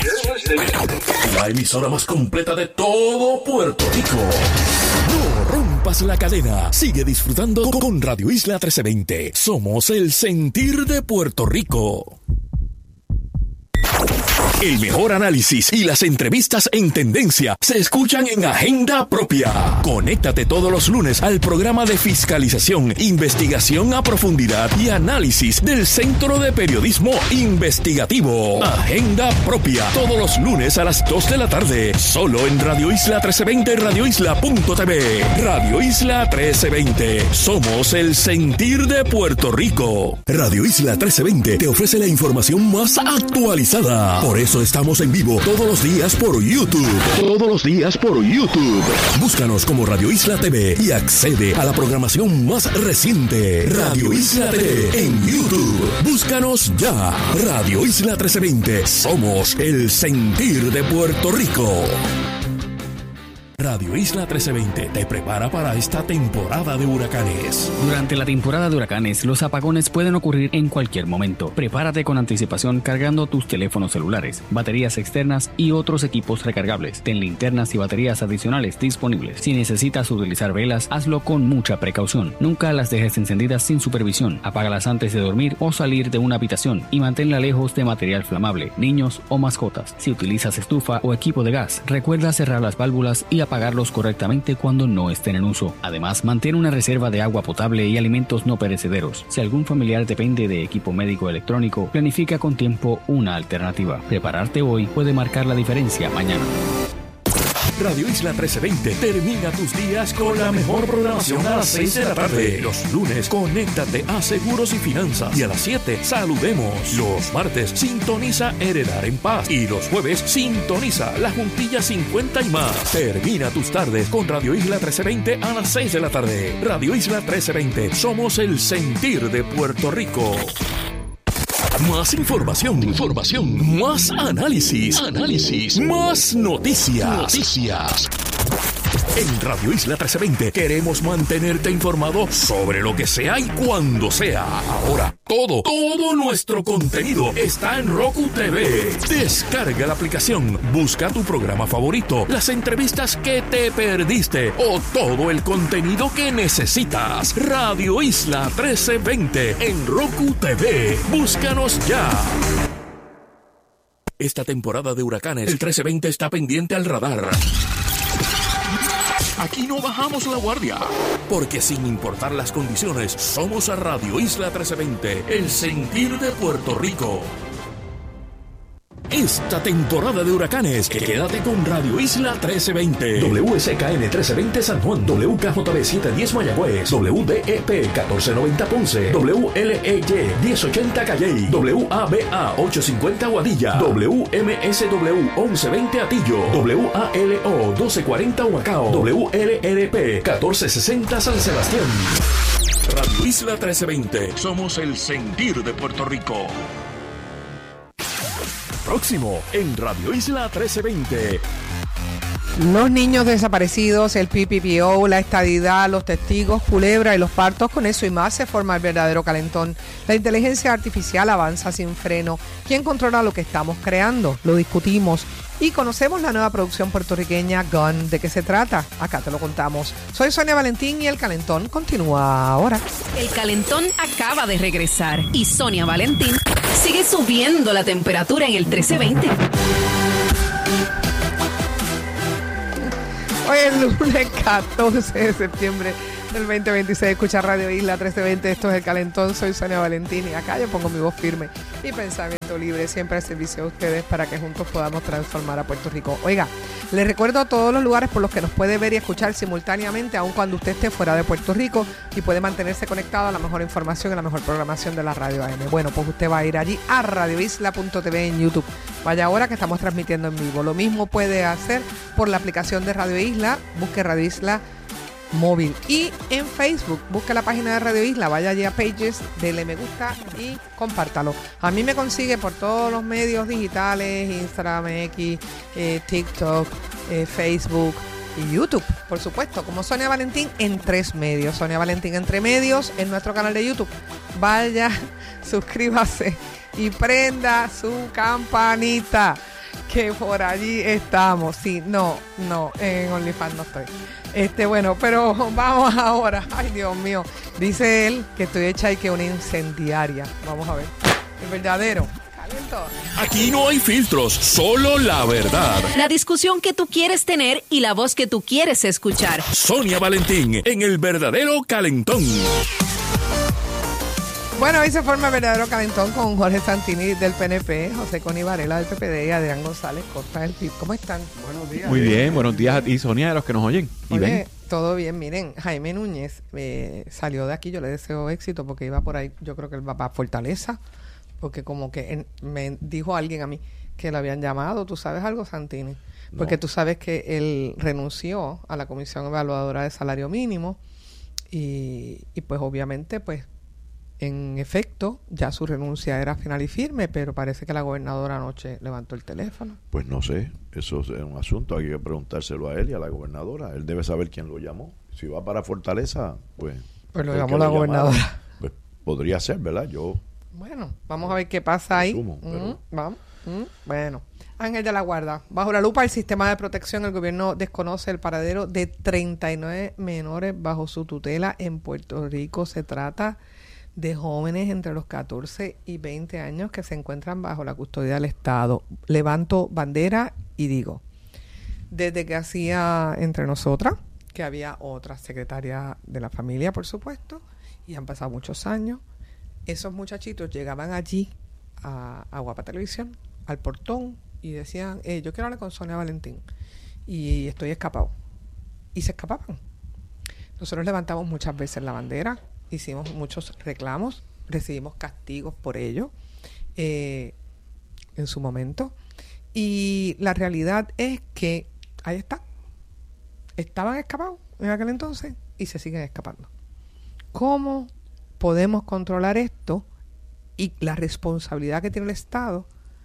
la emisora más completa de todo Puerto Rico. No rompas la cadena. Sigue disfrutando con Radio Isla trece veinte. Somos el sentir de Puerto Rico. El mejor análisis y las entrevistas en tendencia se escuchan en Agenda Propia. Conéctate todos los lunes al programa de fiscalización, investigación a profundidad y análisis del Centro de Periodismo Investigativo. Agenda Propia, todos los lunes a las dos de la tarde, solo en Radio Isla trece veinte, radio isla punto t v. Radio Isla trece veinte, somos el sentir de Puerto Rico. Radio Isla trece veinte te ofrece la información más actualizada. Por eso estamos en vivo todos los días por YouTube. Todos los días por YouTube. Búscanos como Radio Isla T V y accede a la programación más reciente. Radio Isla T V en YouTube. Búscanos ya. Radio Isla trece veinte. Somos el sentir de Puerto Rico. Radio Isla trece veinte te prepara para esta temporada de huracanes.
Durante la temporada de huracanes, los apagones pueden ocurrir en cualquier momento. Prepárate con anticipación cargando tus teléfonos celulares, baterías externas y otros equipos recargables. Ten linternas y baterías adicionales disponibles. Si necesitas utilizar velas, hazlo con mucha precaución. Nunca las dejes encendidas sin supervisión. Apágalas antes de dormir o salir de una habitación y manténla lejos de material flamable, niños o mascotas. Si utilizas estufa o equipo de gas, recuerda cerrar las válvulas y apagarlos correctamente cuando no estén en uso. Además, mantén una reserva de agua potable y alimentos no perecederos. Si algún familiar depende de equipo médico electrónico, planifica con tiempo una alternativa. Prepararte hoy puede marcar la diferencia mañana.
Radio Isla trece veinte termina tus días con la mejor programación a las seis de la tarde. Los lunes, conéctate a Seguros y Finanzas. Y a las siete, saludemos. Los martes, sintoniza Heredar en Paz. Y los jueves, sintoniza La Juntilla cincuenta y más. Termina tus tardes con Radio Isla trece veinte a las seis de la tarde. Radio Isla trece veinte, somos el sentir de Puerto Rico. Más información, información, más análisis, análisis, más noticias, noticias. En Radio Isla trece veinte queremos mantenerte informado sobre lo que sea y cuando sea. Ahora, todo, todo nuestro contenido está en Roku T V. Descarga la aplicación, busca tu programa favorito, las entrevistas que te perdiste o todo el contenido que necesitas. Radio Isla trece veinte en Roku T V. Búscanos ya. Esta temporada de huracanes, el trece veinte está pendiente al radar. Aquí no bajamos la guardia, porque sin importar las condiciones, somos a Radio Isla trece veinte, el sentir de Puerto Rico. Esta temporada de huracanes, quédate con Radio Isla trece veinte. W S K N trece veinte San Juan, W K J B setecientos diez Mayagüez, W D E P catorce noventa Ponce, W L E Y diez ochenta Calley, W A B A ochocientos cincuenta Aguadilla, W M S W once veinte Atillo, W A L O doce cuarenta Humacao, W L R P catorce sesenta San Sebastián. Radio Isla trece veinte. Somos el sentir de Puerto Rico. Próximo en Radio Isla trece veinte.
Los niños desaparecidos, el P P P O, la estadidad, los testigos, Culebra y los partos, con eso y más se forma el verdadero calentón. La inteligencia artificial avanza sin freno. ¿Quién controla lo que estamos creando? Lo discutimos y conocemos la nueva producción puertorriqueña Gun. ¿De qué se trata? Acá te lo contamos. Soy Sonia Valentín y el calentón continúa ahora.
El calentón acaba de regresar y Sonia Valentín sigue subiendo la temperatura en el trece veinte.
Hoy es lunes catorce de septiembre del veinte veintiséis. Escucha Radio Isla trece veinte. Esto es El Calentón. Soy Sonia Valentín y acá yo pongo mi voz firme y pensamiento libre siempre al servicio de ustedes para que juntos podamos transformar a Puerto Rico. Oiga, les recuerdo todos los lugares por los que nos puede ver y escuchar simultáneamente, aun cuando usted esté fuera de Puerto Rico, y puede mantenerse conectado a la mejor información y la mejor programación de la radio A M. Bueno, pues usted va a ir allí a radio isla punto t v en YouTube. Vaya ahora que estamos transmitiendo en vivo. Lo mismo puede hacer por la aplicación de Radio Isla. Busque Radio Isla móvil, y en Facebook busque la página de Radio Isla, vaya allí a Pages, dele me gusta y compártalo. A mí me consigue por todos los medios digitales, Instagram, X, eh, TikTok, eh, Facebook y YouTube, por supuesto, como Sonia Valentín en tres medios. Sonia Valentín entre medios en nuestro canal de YouTube. Vaya, suscríbase y prenda su campanita, que por allí estamos. Sí, no, no, en OnlyFans no estoy. Este, bueno, pero vamos ahora. Ay, Dios mío. Dice él que estoy hecha y que una incendiaria. Vamos a ver. El verdadero calentón.
Aquí no hay filtros, solo la verdad.
La discusión que tú quieres tener y la voz que tú quieres escuchar.
Sonia Valentín en El Verdadero Calentón.
Bueno, hoy se forma el verdadero calentón con Jorge Santini del P N P, José Coni Varela del P P D y Adrián González Costa del P I B. ¿Cómo están?
Buenos días. Muy bien, buenos días a ti, Sonia, a los que nos oyen y
Oye,
ven.
Todo bien, miren, Jaime Núñez eh, salió de aquí, yo le deseo éxito porque iba por ahí, yo creo que él va para Fortaleza, porque como que en, me dijo alguien a mí que lo habían llamado. ¿Tú sabes algo, Santini? Porque no. Tú sabes que él renunció a la Comisión Evaluadora de Salario Mínimo y, y pues obviamente pues en efecto, ya su renuncia era final y firme, pero parece que la gobernadora anoche levantó el teléfono.
Pues no sé, eso es un asunto, hay que preguntárselo a él y a la gobernadora. Él debe saber quién lo llamó. Si va para Fortaleza, pues...
Pues lo llamó la gobernadora.
Pues podría ser, ¿verdad? Yo...
Bueno, vamos a ver qué pasa ahí. Asumo, pero... mm, vamos. Mm, bueno. Ángel de la Guarda. Bajo la lupa del sistema de protección, el gobierno desconoce el paradero de treinta y nueve menores bajo su tutela en Puerto Rico. Se trata de jóvenes entre los catorce y veinte años que se encuentran bajo la custodia del Estado. Levanto bandera y digo, desde que hacía entre nosotras, que había otra secretaria de la familia, por supuesto, y han pasado muchos años, esos muchachitos llegaban allí a, a Guapa Televisión, al portón, y decían, eh, yo quiero hablar con Sonia Valentín, y estoy escapado. Y se escapaban. Nosotros levantamos muchas veces la bandera, hicimos muchos reclamos, recibimos castigos por ello eh, en su momento, y la realidad es que ahí está, estaban escapados en aquel entonces y se siguen escapando. ¿Cómo podemos controlar esto y la responsabilidad que tiene el Estado,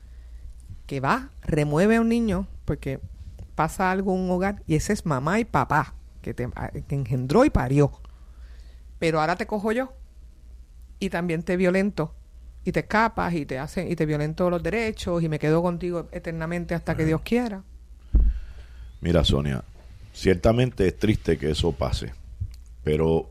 que va, remueve a un niño porque pasa algo en un hogar y ese es mamá y papá que te que engendró y parió? Pero ahora te cojo yo y también te violento y te escapas y te hacen y te violento los derechos y me quedo contigo eternamente hasta que Dios quiera.
Mira, Sonia, ciertamente es triste que eso pase, pero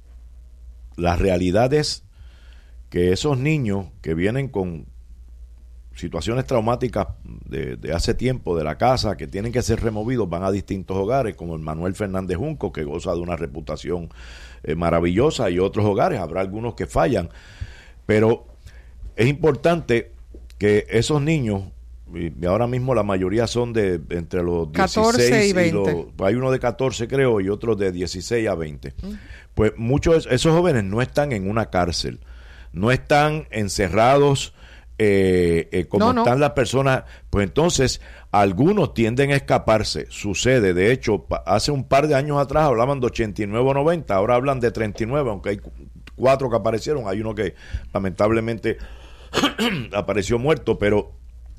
la realidad es que esos niños que vienen con situaciones traumáticas de, de hace tiempo de la casa, que tienen que ser removidos, van a distintos hogares, como el Manuel Fernández Junco, que goza de una reputación eh, maravillosa, y otros hogares, habrá algunos que fallan, pero es importante que esos niños, y ahora mismo la mayoría son de entre los dieciséis y veinte, y los, hay uno de catorce creo, y otros de dieciséis a veinte, mm. pues muchos de esos jóvenes no están en una cárcel, no están encerrados Eh, eh, como no, no. están las personas, pues entonces algunos tienden a escaparse, sucede, de hecho, pa- hace un par de años atrás hablaban de ochenta y nueve o noventa, ahora hablan de treinta y nueve, aunque hay cuatro que aparecieron, hay uno que lamentablemente apareció muerto, pero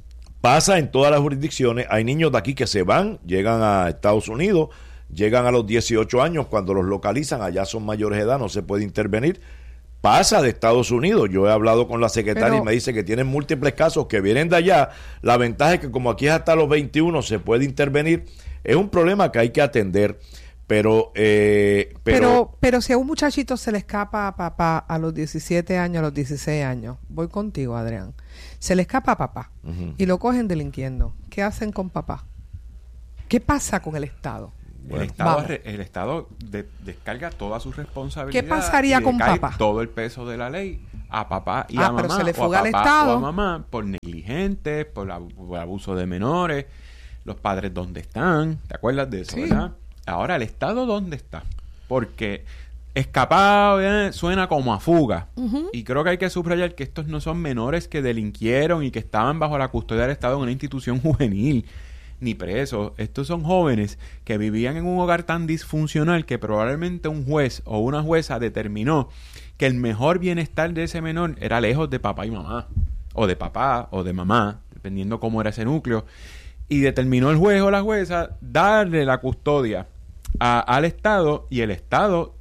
pasa en todas las jurisdicciones. Hay niños de aquí que se van, llegan a Estados Unidos, llegan a los dieciocho años, cuando los localizan, allá son mayores de edad, no se puede intervenir. Pasa de Estados Unidos. Yo he hablado con la secretaria Pero, y me dice que tienen múltiples casos que vienen de allá. La ventaja es que como aquí es hasta los veintiuno se puede intervenir. Es un problema que hay que atender. Pero, eh, pero,
pero, pero si a un muchachito se le escapa a papá a los diecisiete años, a los dieciséis años, voy contigo, Adrián, se le escapa a papá uh-huh. y lo cogen delinquiendo, ¿qué hacen con papá? ¿Qué pasa con el Estado?
Bueno, el Estado, el Estado de, descarga toda su responsabilidad.
¿Qué pasaría
y
con
cae
papá?
Todo el peso de la ley a papá y
ah,
a mamá.
Pero se le fuga
o a
al
papá
Estado.
O a mamá por negligentes, por, la, por abuso de menores. Los padres, ¿dónde están? ¿Te acuerdas de eso, sí. verdad? Ahora, ¿el Estado dónde está? Porque escapado eh, suena como a fuga. Uh-huh. Y creo que hay que subrayar que estos no son menores que delinquieron y que estaban bajo la custodia del Estado en una institución juvenil. Ni presos. Estos son jóvenes que vivían en un hogar tan disfuncional que probablemente un juez o una jueza determinó que el mejor bienestar de ese menor era lejos de papá y mamá, o de papá o de mamá, dependiendo cómo era ese núcleo, y determinó el juez o la jueza darle la custodia a, al Estado, y el Estado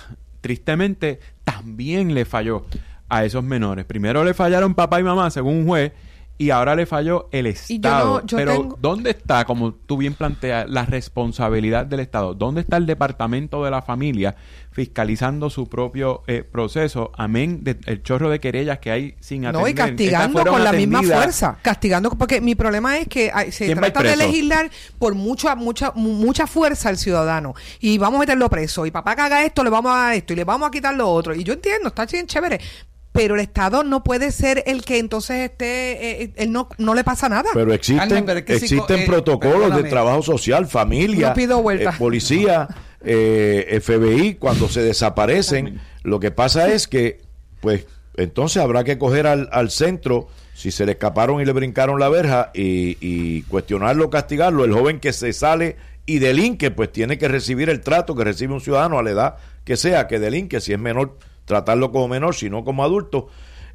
tristemente también le falló a esos menores. Primero le fallaron papá y mamá según un juez, y ahora le falló el Estado. Yo no, yo Pero tengo... ¿dónde está, como tú bien planteas, la responsabilidad del Estado? ¿Dónde está el Departamento de la Familia fiscalizando su propio eh, proceso? Amén del chorro de querellas que hay sin atender.
No, y castigando con la misma fuerza. Castigando, porque mi problema es que hay, se trata de legislar por mucha, mucha, mucha fuerza al ciudadano. Y vamos a meterlo preso. Y papá que haga esto, le vamos a dar esto. Y le vamos a quitar lo otro. Y yo entiendo, está bien chévere. Pero el Estado no puede ser el que entonces esté, eh, él no, no le pasa nada.
Pero existen, Carmen, pero es que existen si, eh, protocolos de trabajo social, familia, no eh, policía, eh, F B I, cuando se desaparecen. Lo que pasa es que, pues, entonces habrá que coger al, al centro, si se le escaparon y le brincaron la verja, y, y cuestionarlo, castigarlo. El joven que se sale y delinque, pues tiene que recibir el trato que recibe un ciudadano a la edad que sea, que delinque, si es menor, tratarlo como menor, sino como adulto,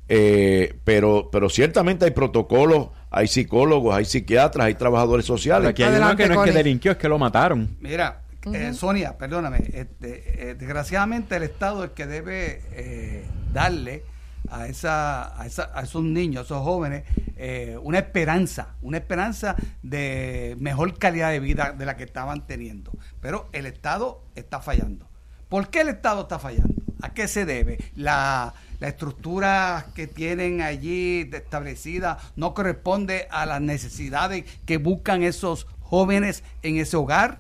eh, pero pero ciertamente hay protocolos, hay psicólogos, hay psiquiatras, hay trabajadores sociales.
Pero aquí hay Adelante, uno que no es que delinquió, es que lo mataron.
Mira, uh-huh. eh, Sonia, perdóname, este, eh, desgraciadamente el Estado es que debe eh, darle a esa, a esa a esos niños, a esos jóvenes, eh, una esperanza, una esperanza de mejor calidad de vida de la que estaban teniendo. Pero el Estado está fallando. ¿Por qué el Estado está fallando? ¿A qué se debe? La, la estructura que tienen allí establecida no corresponde a las necesidades que buscan esos jóvenes en ese hogar.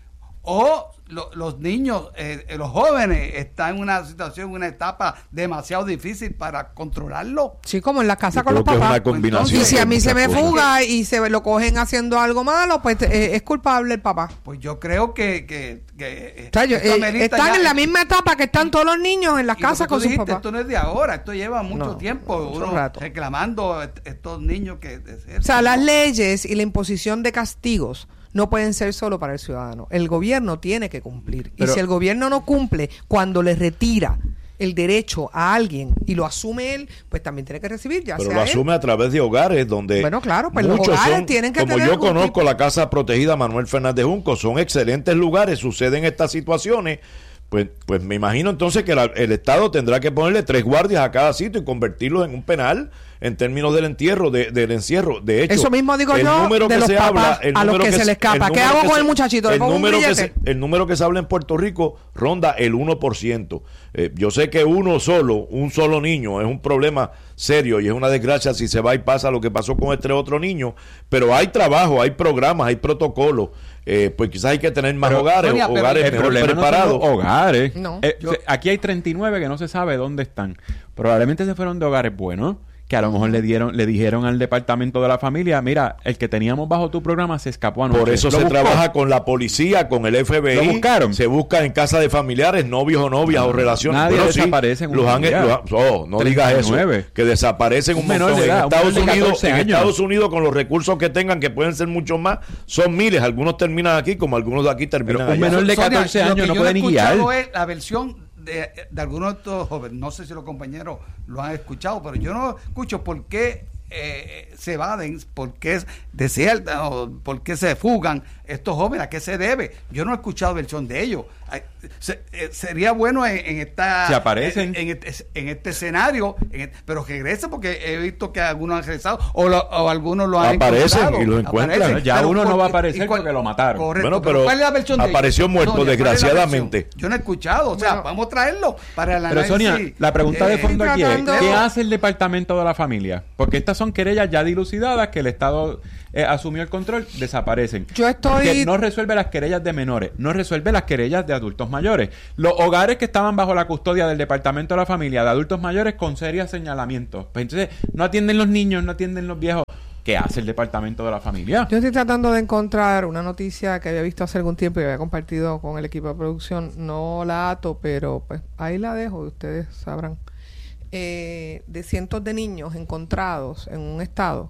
O lo, los niños, eh, los jóvenes están en una situación, una etapa demasiado difícil para controlarlo.
Sí, como en la casa con los papás. Entonces, y si a mí se me fuga y se lo cogen haciendo algo malo, pues eh, es culpable el papá.
Pues yo creo que, que, que
o sea, yo, eh, están ya, en la misma etapa que están todos los niños en las casas con sus papás.
Esto no es de ahora, esto lleva mucho
no,
tiempo,
mucho
uno
rato.
reclamando estos niños que...
O sea, las leyes y la imposición de castigos no pueden ser solo para el ciudadano. El gobierno tiene que cumplir. Pero, y si el gobierno no cumple, cuando le retira el derecho a alguien y lo asume él, pues también tiene que recibir, ya
pero
sea
lo asume
él.
a través de hogares donde
bueno, claro, pues los hogares
son,
tienen que
como
tener
yo conozco
tipo...
la Casa Protegida Manuel Fernández Junco, son excelentes lugares, suceden estas situaciones. Pues, pues me imagino entonces que la, el Estado tendrá que ponerle tres guardias a cada sitio y convertirlos en un penal en términos del entierro, de, del encierro. De hecho,
eso mismo digo
el
yo
número
de
que
los
se
papás
habla, el
a los que, que se le escapa. ¿Qué hago con se, el muchachito? ¿Le
el,
pongo
número
un
que se, el número que se habla en Puerto Rico ronda el uno por ciento. Eh, yo sé que uno solo, un solo niño es un problema serio y es una desgracia si se va y pasa lo que pasó con este otro niño, pero hay trabajo, hay programas, hay protocolos. Eh, pues quizás hay que tener más pero, hogares, Sonia, hogares mejor preparados.
No hogares.
No,
eh,
yo...
Aquí hay treinta y nueve que no se sabe dónde están. Probablemente se fueron de hogares buenos, que a lo mejor le dieron, le dijeron al Departamento de la Familia, mira, el que teníamos bajo tu programa se escapó anoche.
Por eso se
buscó?
trabaja con la policía, con el F B I.
¿Lo buscaron?
Se busca en casa de familiares, novios o novias no, o relaciones.
Nadie
bueno,
desaparece
sí,
en
los
un
han, los, oh, no digas eso, que desaparecen un, un menor de edad, en Estados Unidos, en Estados Unidos con los recursos que tengan, que pueden ser muchos más, son miles, algunos terminan aquí como algunos de aquí terminan
allá. Un menor de catorce Sonia, años no puede ni guiar.
Es la versión de, de algunos de estos jóvenes, no sé si los compañeros lo han escuchado, pero yo no escucho por qué eh, se evaden, por qué desertan o por qué se fugan estos jóvenes, a qué se debe. Yo no he escuchado versión de ellos. Se, eh, sería bueno en, en esta
si aparecen
en, en, este, en este escenario, en este, pero regresen, porque he visto que algunos han regresado o, lo, o algunos lo han
aparecen
encontrado,
y lo encuentran.
Aparecen,
ya
pero
uno
por,
no va a aparecer
cuál,
porque lo mataron.
Correcto,
bueno,
pero,
pero
¿cuál es la versión de
apareció
ellos?
muerto,
Sonia,
desgraciadamente.
Yo no he escuchado, o sea, bueno, vamos a traerlo para el análisis.
Pero Sonia, la pregunta de fondo
eh,
aquí es,
tratando...
¿qué hace el Departamento de la Familia? Porque estas son querellas ya dilucidadas que el Estado eh, asumió el control, desaparecen.
Yo estoy...
Que no resuelve las querellas de menores, no resuelve las querellas de adultos mayores. Los hogares que estaban bajo la custodia del Departamento de la Familia de adultos mayores con serios señalamientos. Pues entonces, no atienden los niños, no atienden los viejos. ¿Qué hace el Departamento de la Familia?
Yo estoy tratando de encontrar una noticia que había visto hace algún tiempo y había compartido con el equipo de producción. No la ato, pero pues ahí la dejo, ustedes sabrán. Eh, de cientos de niños encontrados en un estado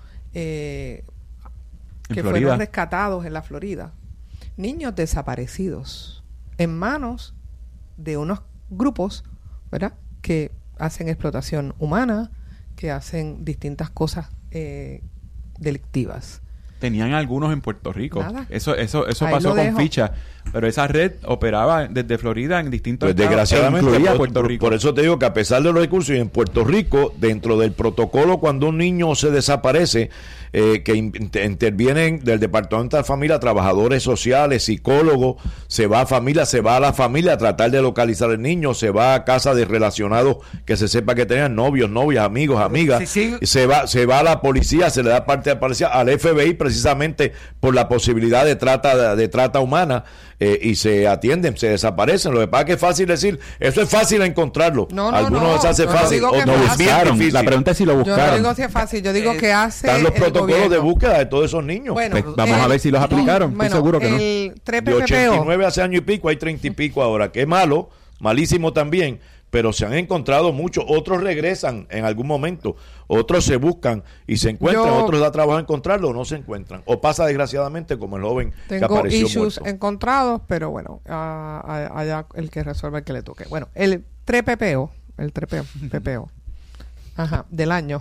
eh, que
Florida.
fueron rescatados en la Florida. Niños desaparecidos en manos de unos grupos, ¿verdad?, que hacen explotación humana, que hacen distintas cosas eh, delictivas.
Tenían algunos en Puerto Rico.
Nada.
Eso eso eso
Ahí
pasó
lo
con
dejo.
ficha. Pero esa red operaba desde Florida en distintos
Pues
estados,
desgraciadamente,
incluía
por,
Puerto
por-
Rico.
por eso te digo que a pesar de los recursos, y en Puerto Rico, dentro del protocolo, cuando un niño se desaparece, eh, que in- inter- intervienen del Departamento de la Familia, trabajadores sociales, psicólogos, se va a familia, se va a la familia a tratar de localizar al niño, se va a casa de relacionados que se sepa que tenían novios, novias, amigos, amigas,
Sí, sí.
se va, se va a la policía, se le da parte de la policía, al F B I, precisamente por la posibilidad de trata, de, de trata humana, eh, y se atienden, se desaparecen. Lo que pasa es que es fácil decir, eso es fácil encontrarlo.
No, no,
Algunos
no,
se hace
yo no
fácil,
digo que
otros
es
es
fácil.
bien
Buscaron.
difícil.
La pregunta es si lo
Yo
buscaron.
no digo si es fácil, yo digo
Eh,
que hace
Están los
el
protocolos de
gobierno.
búsqueda de todos esos niños.
Bueno,
Pues vamos
el-
a ver si los aplicaron.
Bueno,
Estoy seguro que no.
el tres
De
P P P O.
ochenta y nueve hace año y pico, hay treinta y pico ahora, que es malo, malísimo también, pero se han encontrado muchos, otros regresan en algún momento, otros se buscan y se encuentran,
Yo-
otros da trabajo encontrarlo o no se encuentran, o pasa desgraciadamente como el joven que
Tengo
apareció
issues
muerto.
encontrados, pero bueno, a- a- allá el que resuelva el que le toque. Bueno, el tres P P O, el tres P P O, ajá, del año.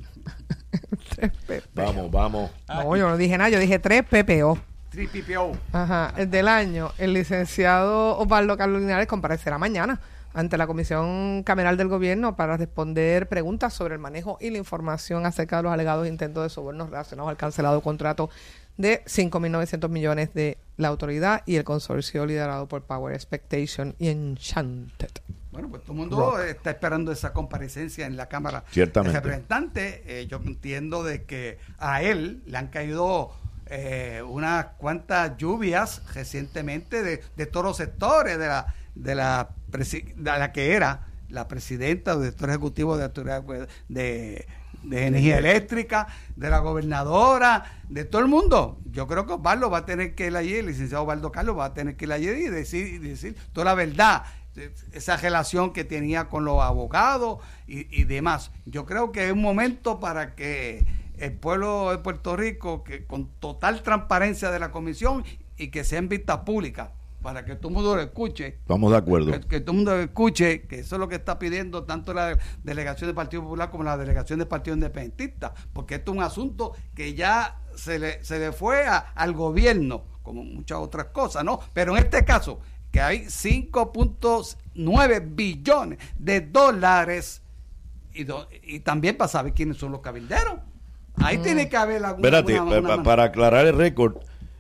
tres P P O.
Vamos, vamos.
No, yo no dije nada, yo dije tres P P O.
tres P P O.
Ajá, el del año, el licenciado Osvaldo Carlos Linares comparecerá mañana ante la Comisión Cameral del Gobierno para responder preguntas sobre el manejo y la información acerca de los alegados intentos de sobornos relacionados al cancelado contrato de cinco mil novecientos millones de la autoridad y el consorcio liderado por Power Expectation y Enchanted.
Bueno, pues todo el mundo
Rock.
está esperando esa comparecencia en la Cámara
Ciertamente.
de Representantes. Eh, yo entiendo de que a él le han caído eh, unas cuantas lluvias recientemente de, de todos los sectores de la de la, presi- de la que era la presidenta o director ejecutivo de, autoridad de, de energía eléctrica, de la gobernadora, de todo el mundo. Yo creo que Osvaldo va a tener que ir allí, el licenciado Osvaldo Carlos va a tener que ir allí y decir, y decir toda la verdad, esa relación que tenía con los abogados y, y demás. Yo creo que es un momento para que el pueblo de Puerto Rico, que con total transparencia de la comisión y que sea en vista pública, para que todo el mundo lo escuche.
Estamos de acuerdo.
Que, que todo el mundo lo escuche, que eso es lo que está pidiendo tanto la delegación del Partido Popular como la delegación del Partido Independentista, porque esto es un asunto que ya se le, se le fue a, al gobierno, como muchas otras cosas, ¿no? Pero en este caso, que hay cinco punto nueve billones de dólares y, do, y también para saber quiénes son los cabilderos. Ahí mm. tiene que haber alguna...
Espérate,
una, una,
pa, para aclarar el récord,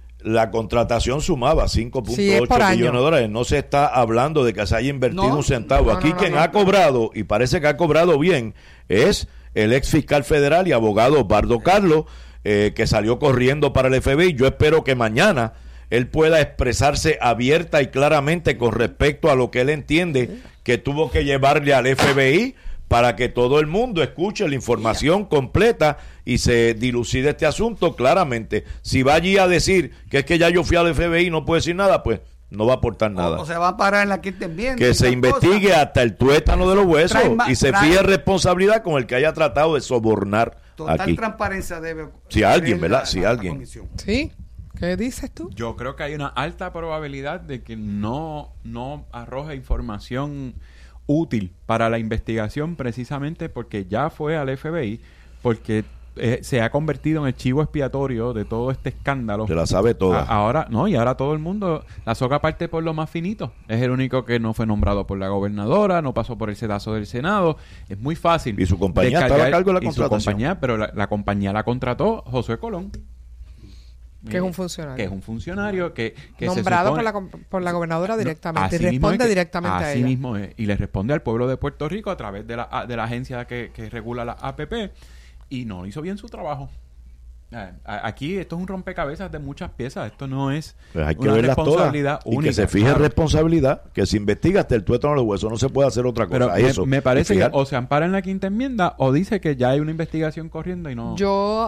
la contratación sumaba cinco punto ocho
sí,
billones de dólares. No se está hablando de que se haya invertido
no,
un centavo.
no,
Aquí
no, no,
quien
no,
ha
no.
cobrado, y parece que ha cobrado bien, es el ex fiscal federal y abogado Osvaldo Carlos, eh, que salió corriendo para el F B I. Yo espero que mañana él pueda expresarse abierta y claramente con respecto a lo que él entiende que tuvo que llevarle al F B I para que todo el mundo escuche la información completa y se dilucide este asunto claramente. Si va allí a decir que es que ya yo fui al F B I y no puedo decir nada, pues no va a aportar nada.
O, o se va a parar en la quinta enmienda.
Que se investigue
cosas.
hasta el tuétano de los huesos
Trae ma-
y se
trae-
fije responsabilidad con el que haya tratado de sobornar
Total
aquí.
transparencia debe...
Si alguien,
tener
¿verdad?
la-
Si
la- la
alguien.
comisión.
Sí, ¿Qué dices tú?
Yo creo que hay una alta probabilidad de que no, no arroje información útil para la investigación, precisamente porque ya fue al F B I, porque eh, se ha convertido en el chivo expiatorio de todo este escándalo.
Se la sabe toda.
A- ahora, no, y ahora todo el mundo, la soga parte por lo más finito. Es el único que no fue nombrado por la gobernadora, no pasó por el sedazo del Senado. Es muy fácil.
Y su compañía estaba a cargo de la
y su
contratación.
compañía, pero la, la compañía la contrató Josué Colón.
Que es un funcionario.
Que es un funcionario que, que
nombrado
se supone,
por la, por la gobernadora directamente.
Así
Y
mismo
responde
es que-
directamente a
así
ella.
mismo es. Y le responde al pueblo de Puerto Rico a través de la, de la agencia que, que regula la A P P. Y no hizo bien su trabajo. Eh, a- Aquí esto es un rompecabezas de muchas piezas. Esto no es
Pues hay que
una
verlas todas
responsabilidad
y
única.
que se fije
claro.
responsabilidad, que se investiga hasta el tuétano de los huesos, no se puede hacer otra cosa.
Pero me,
Eso.
me parece
Y
que
fijar-
o se ampara en la quinta enmienda o dice que ya hay una investigación corriendo y no...
Yo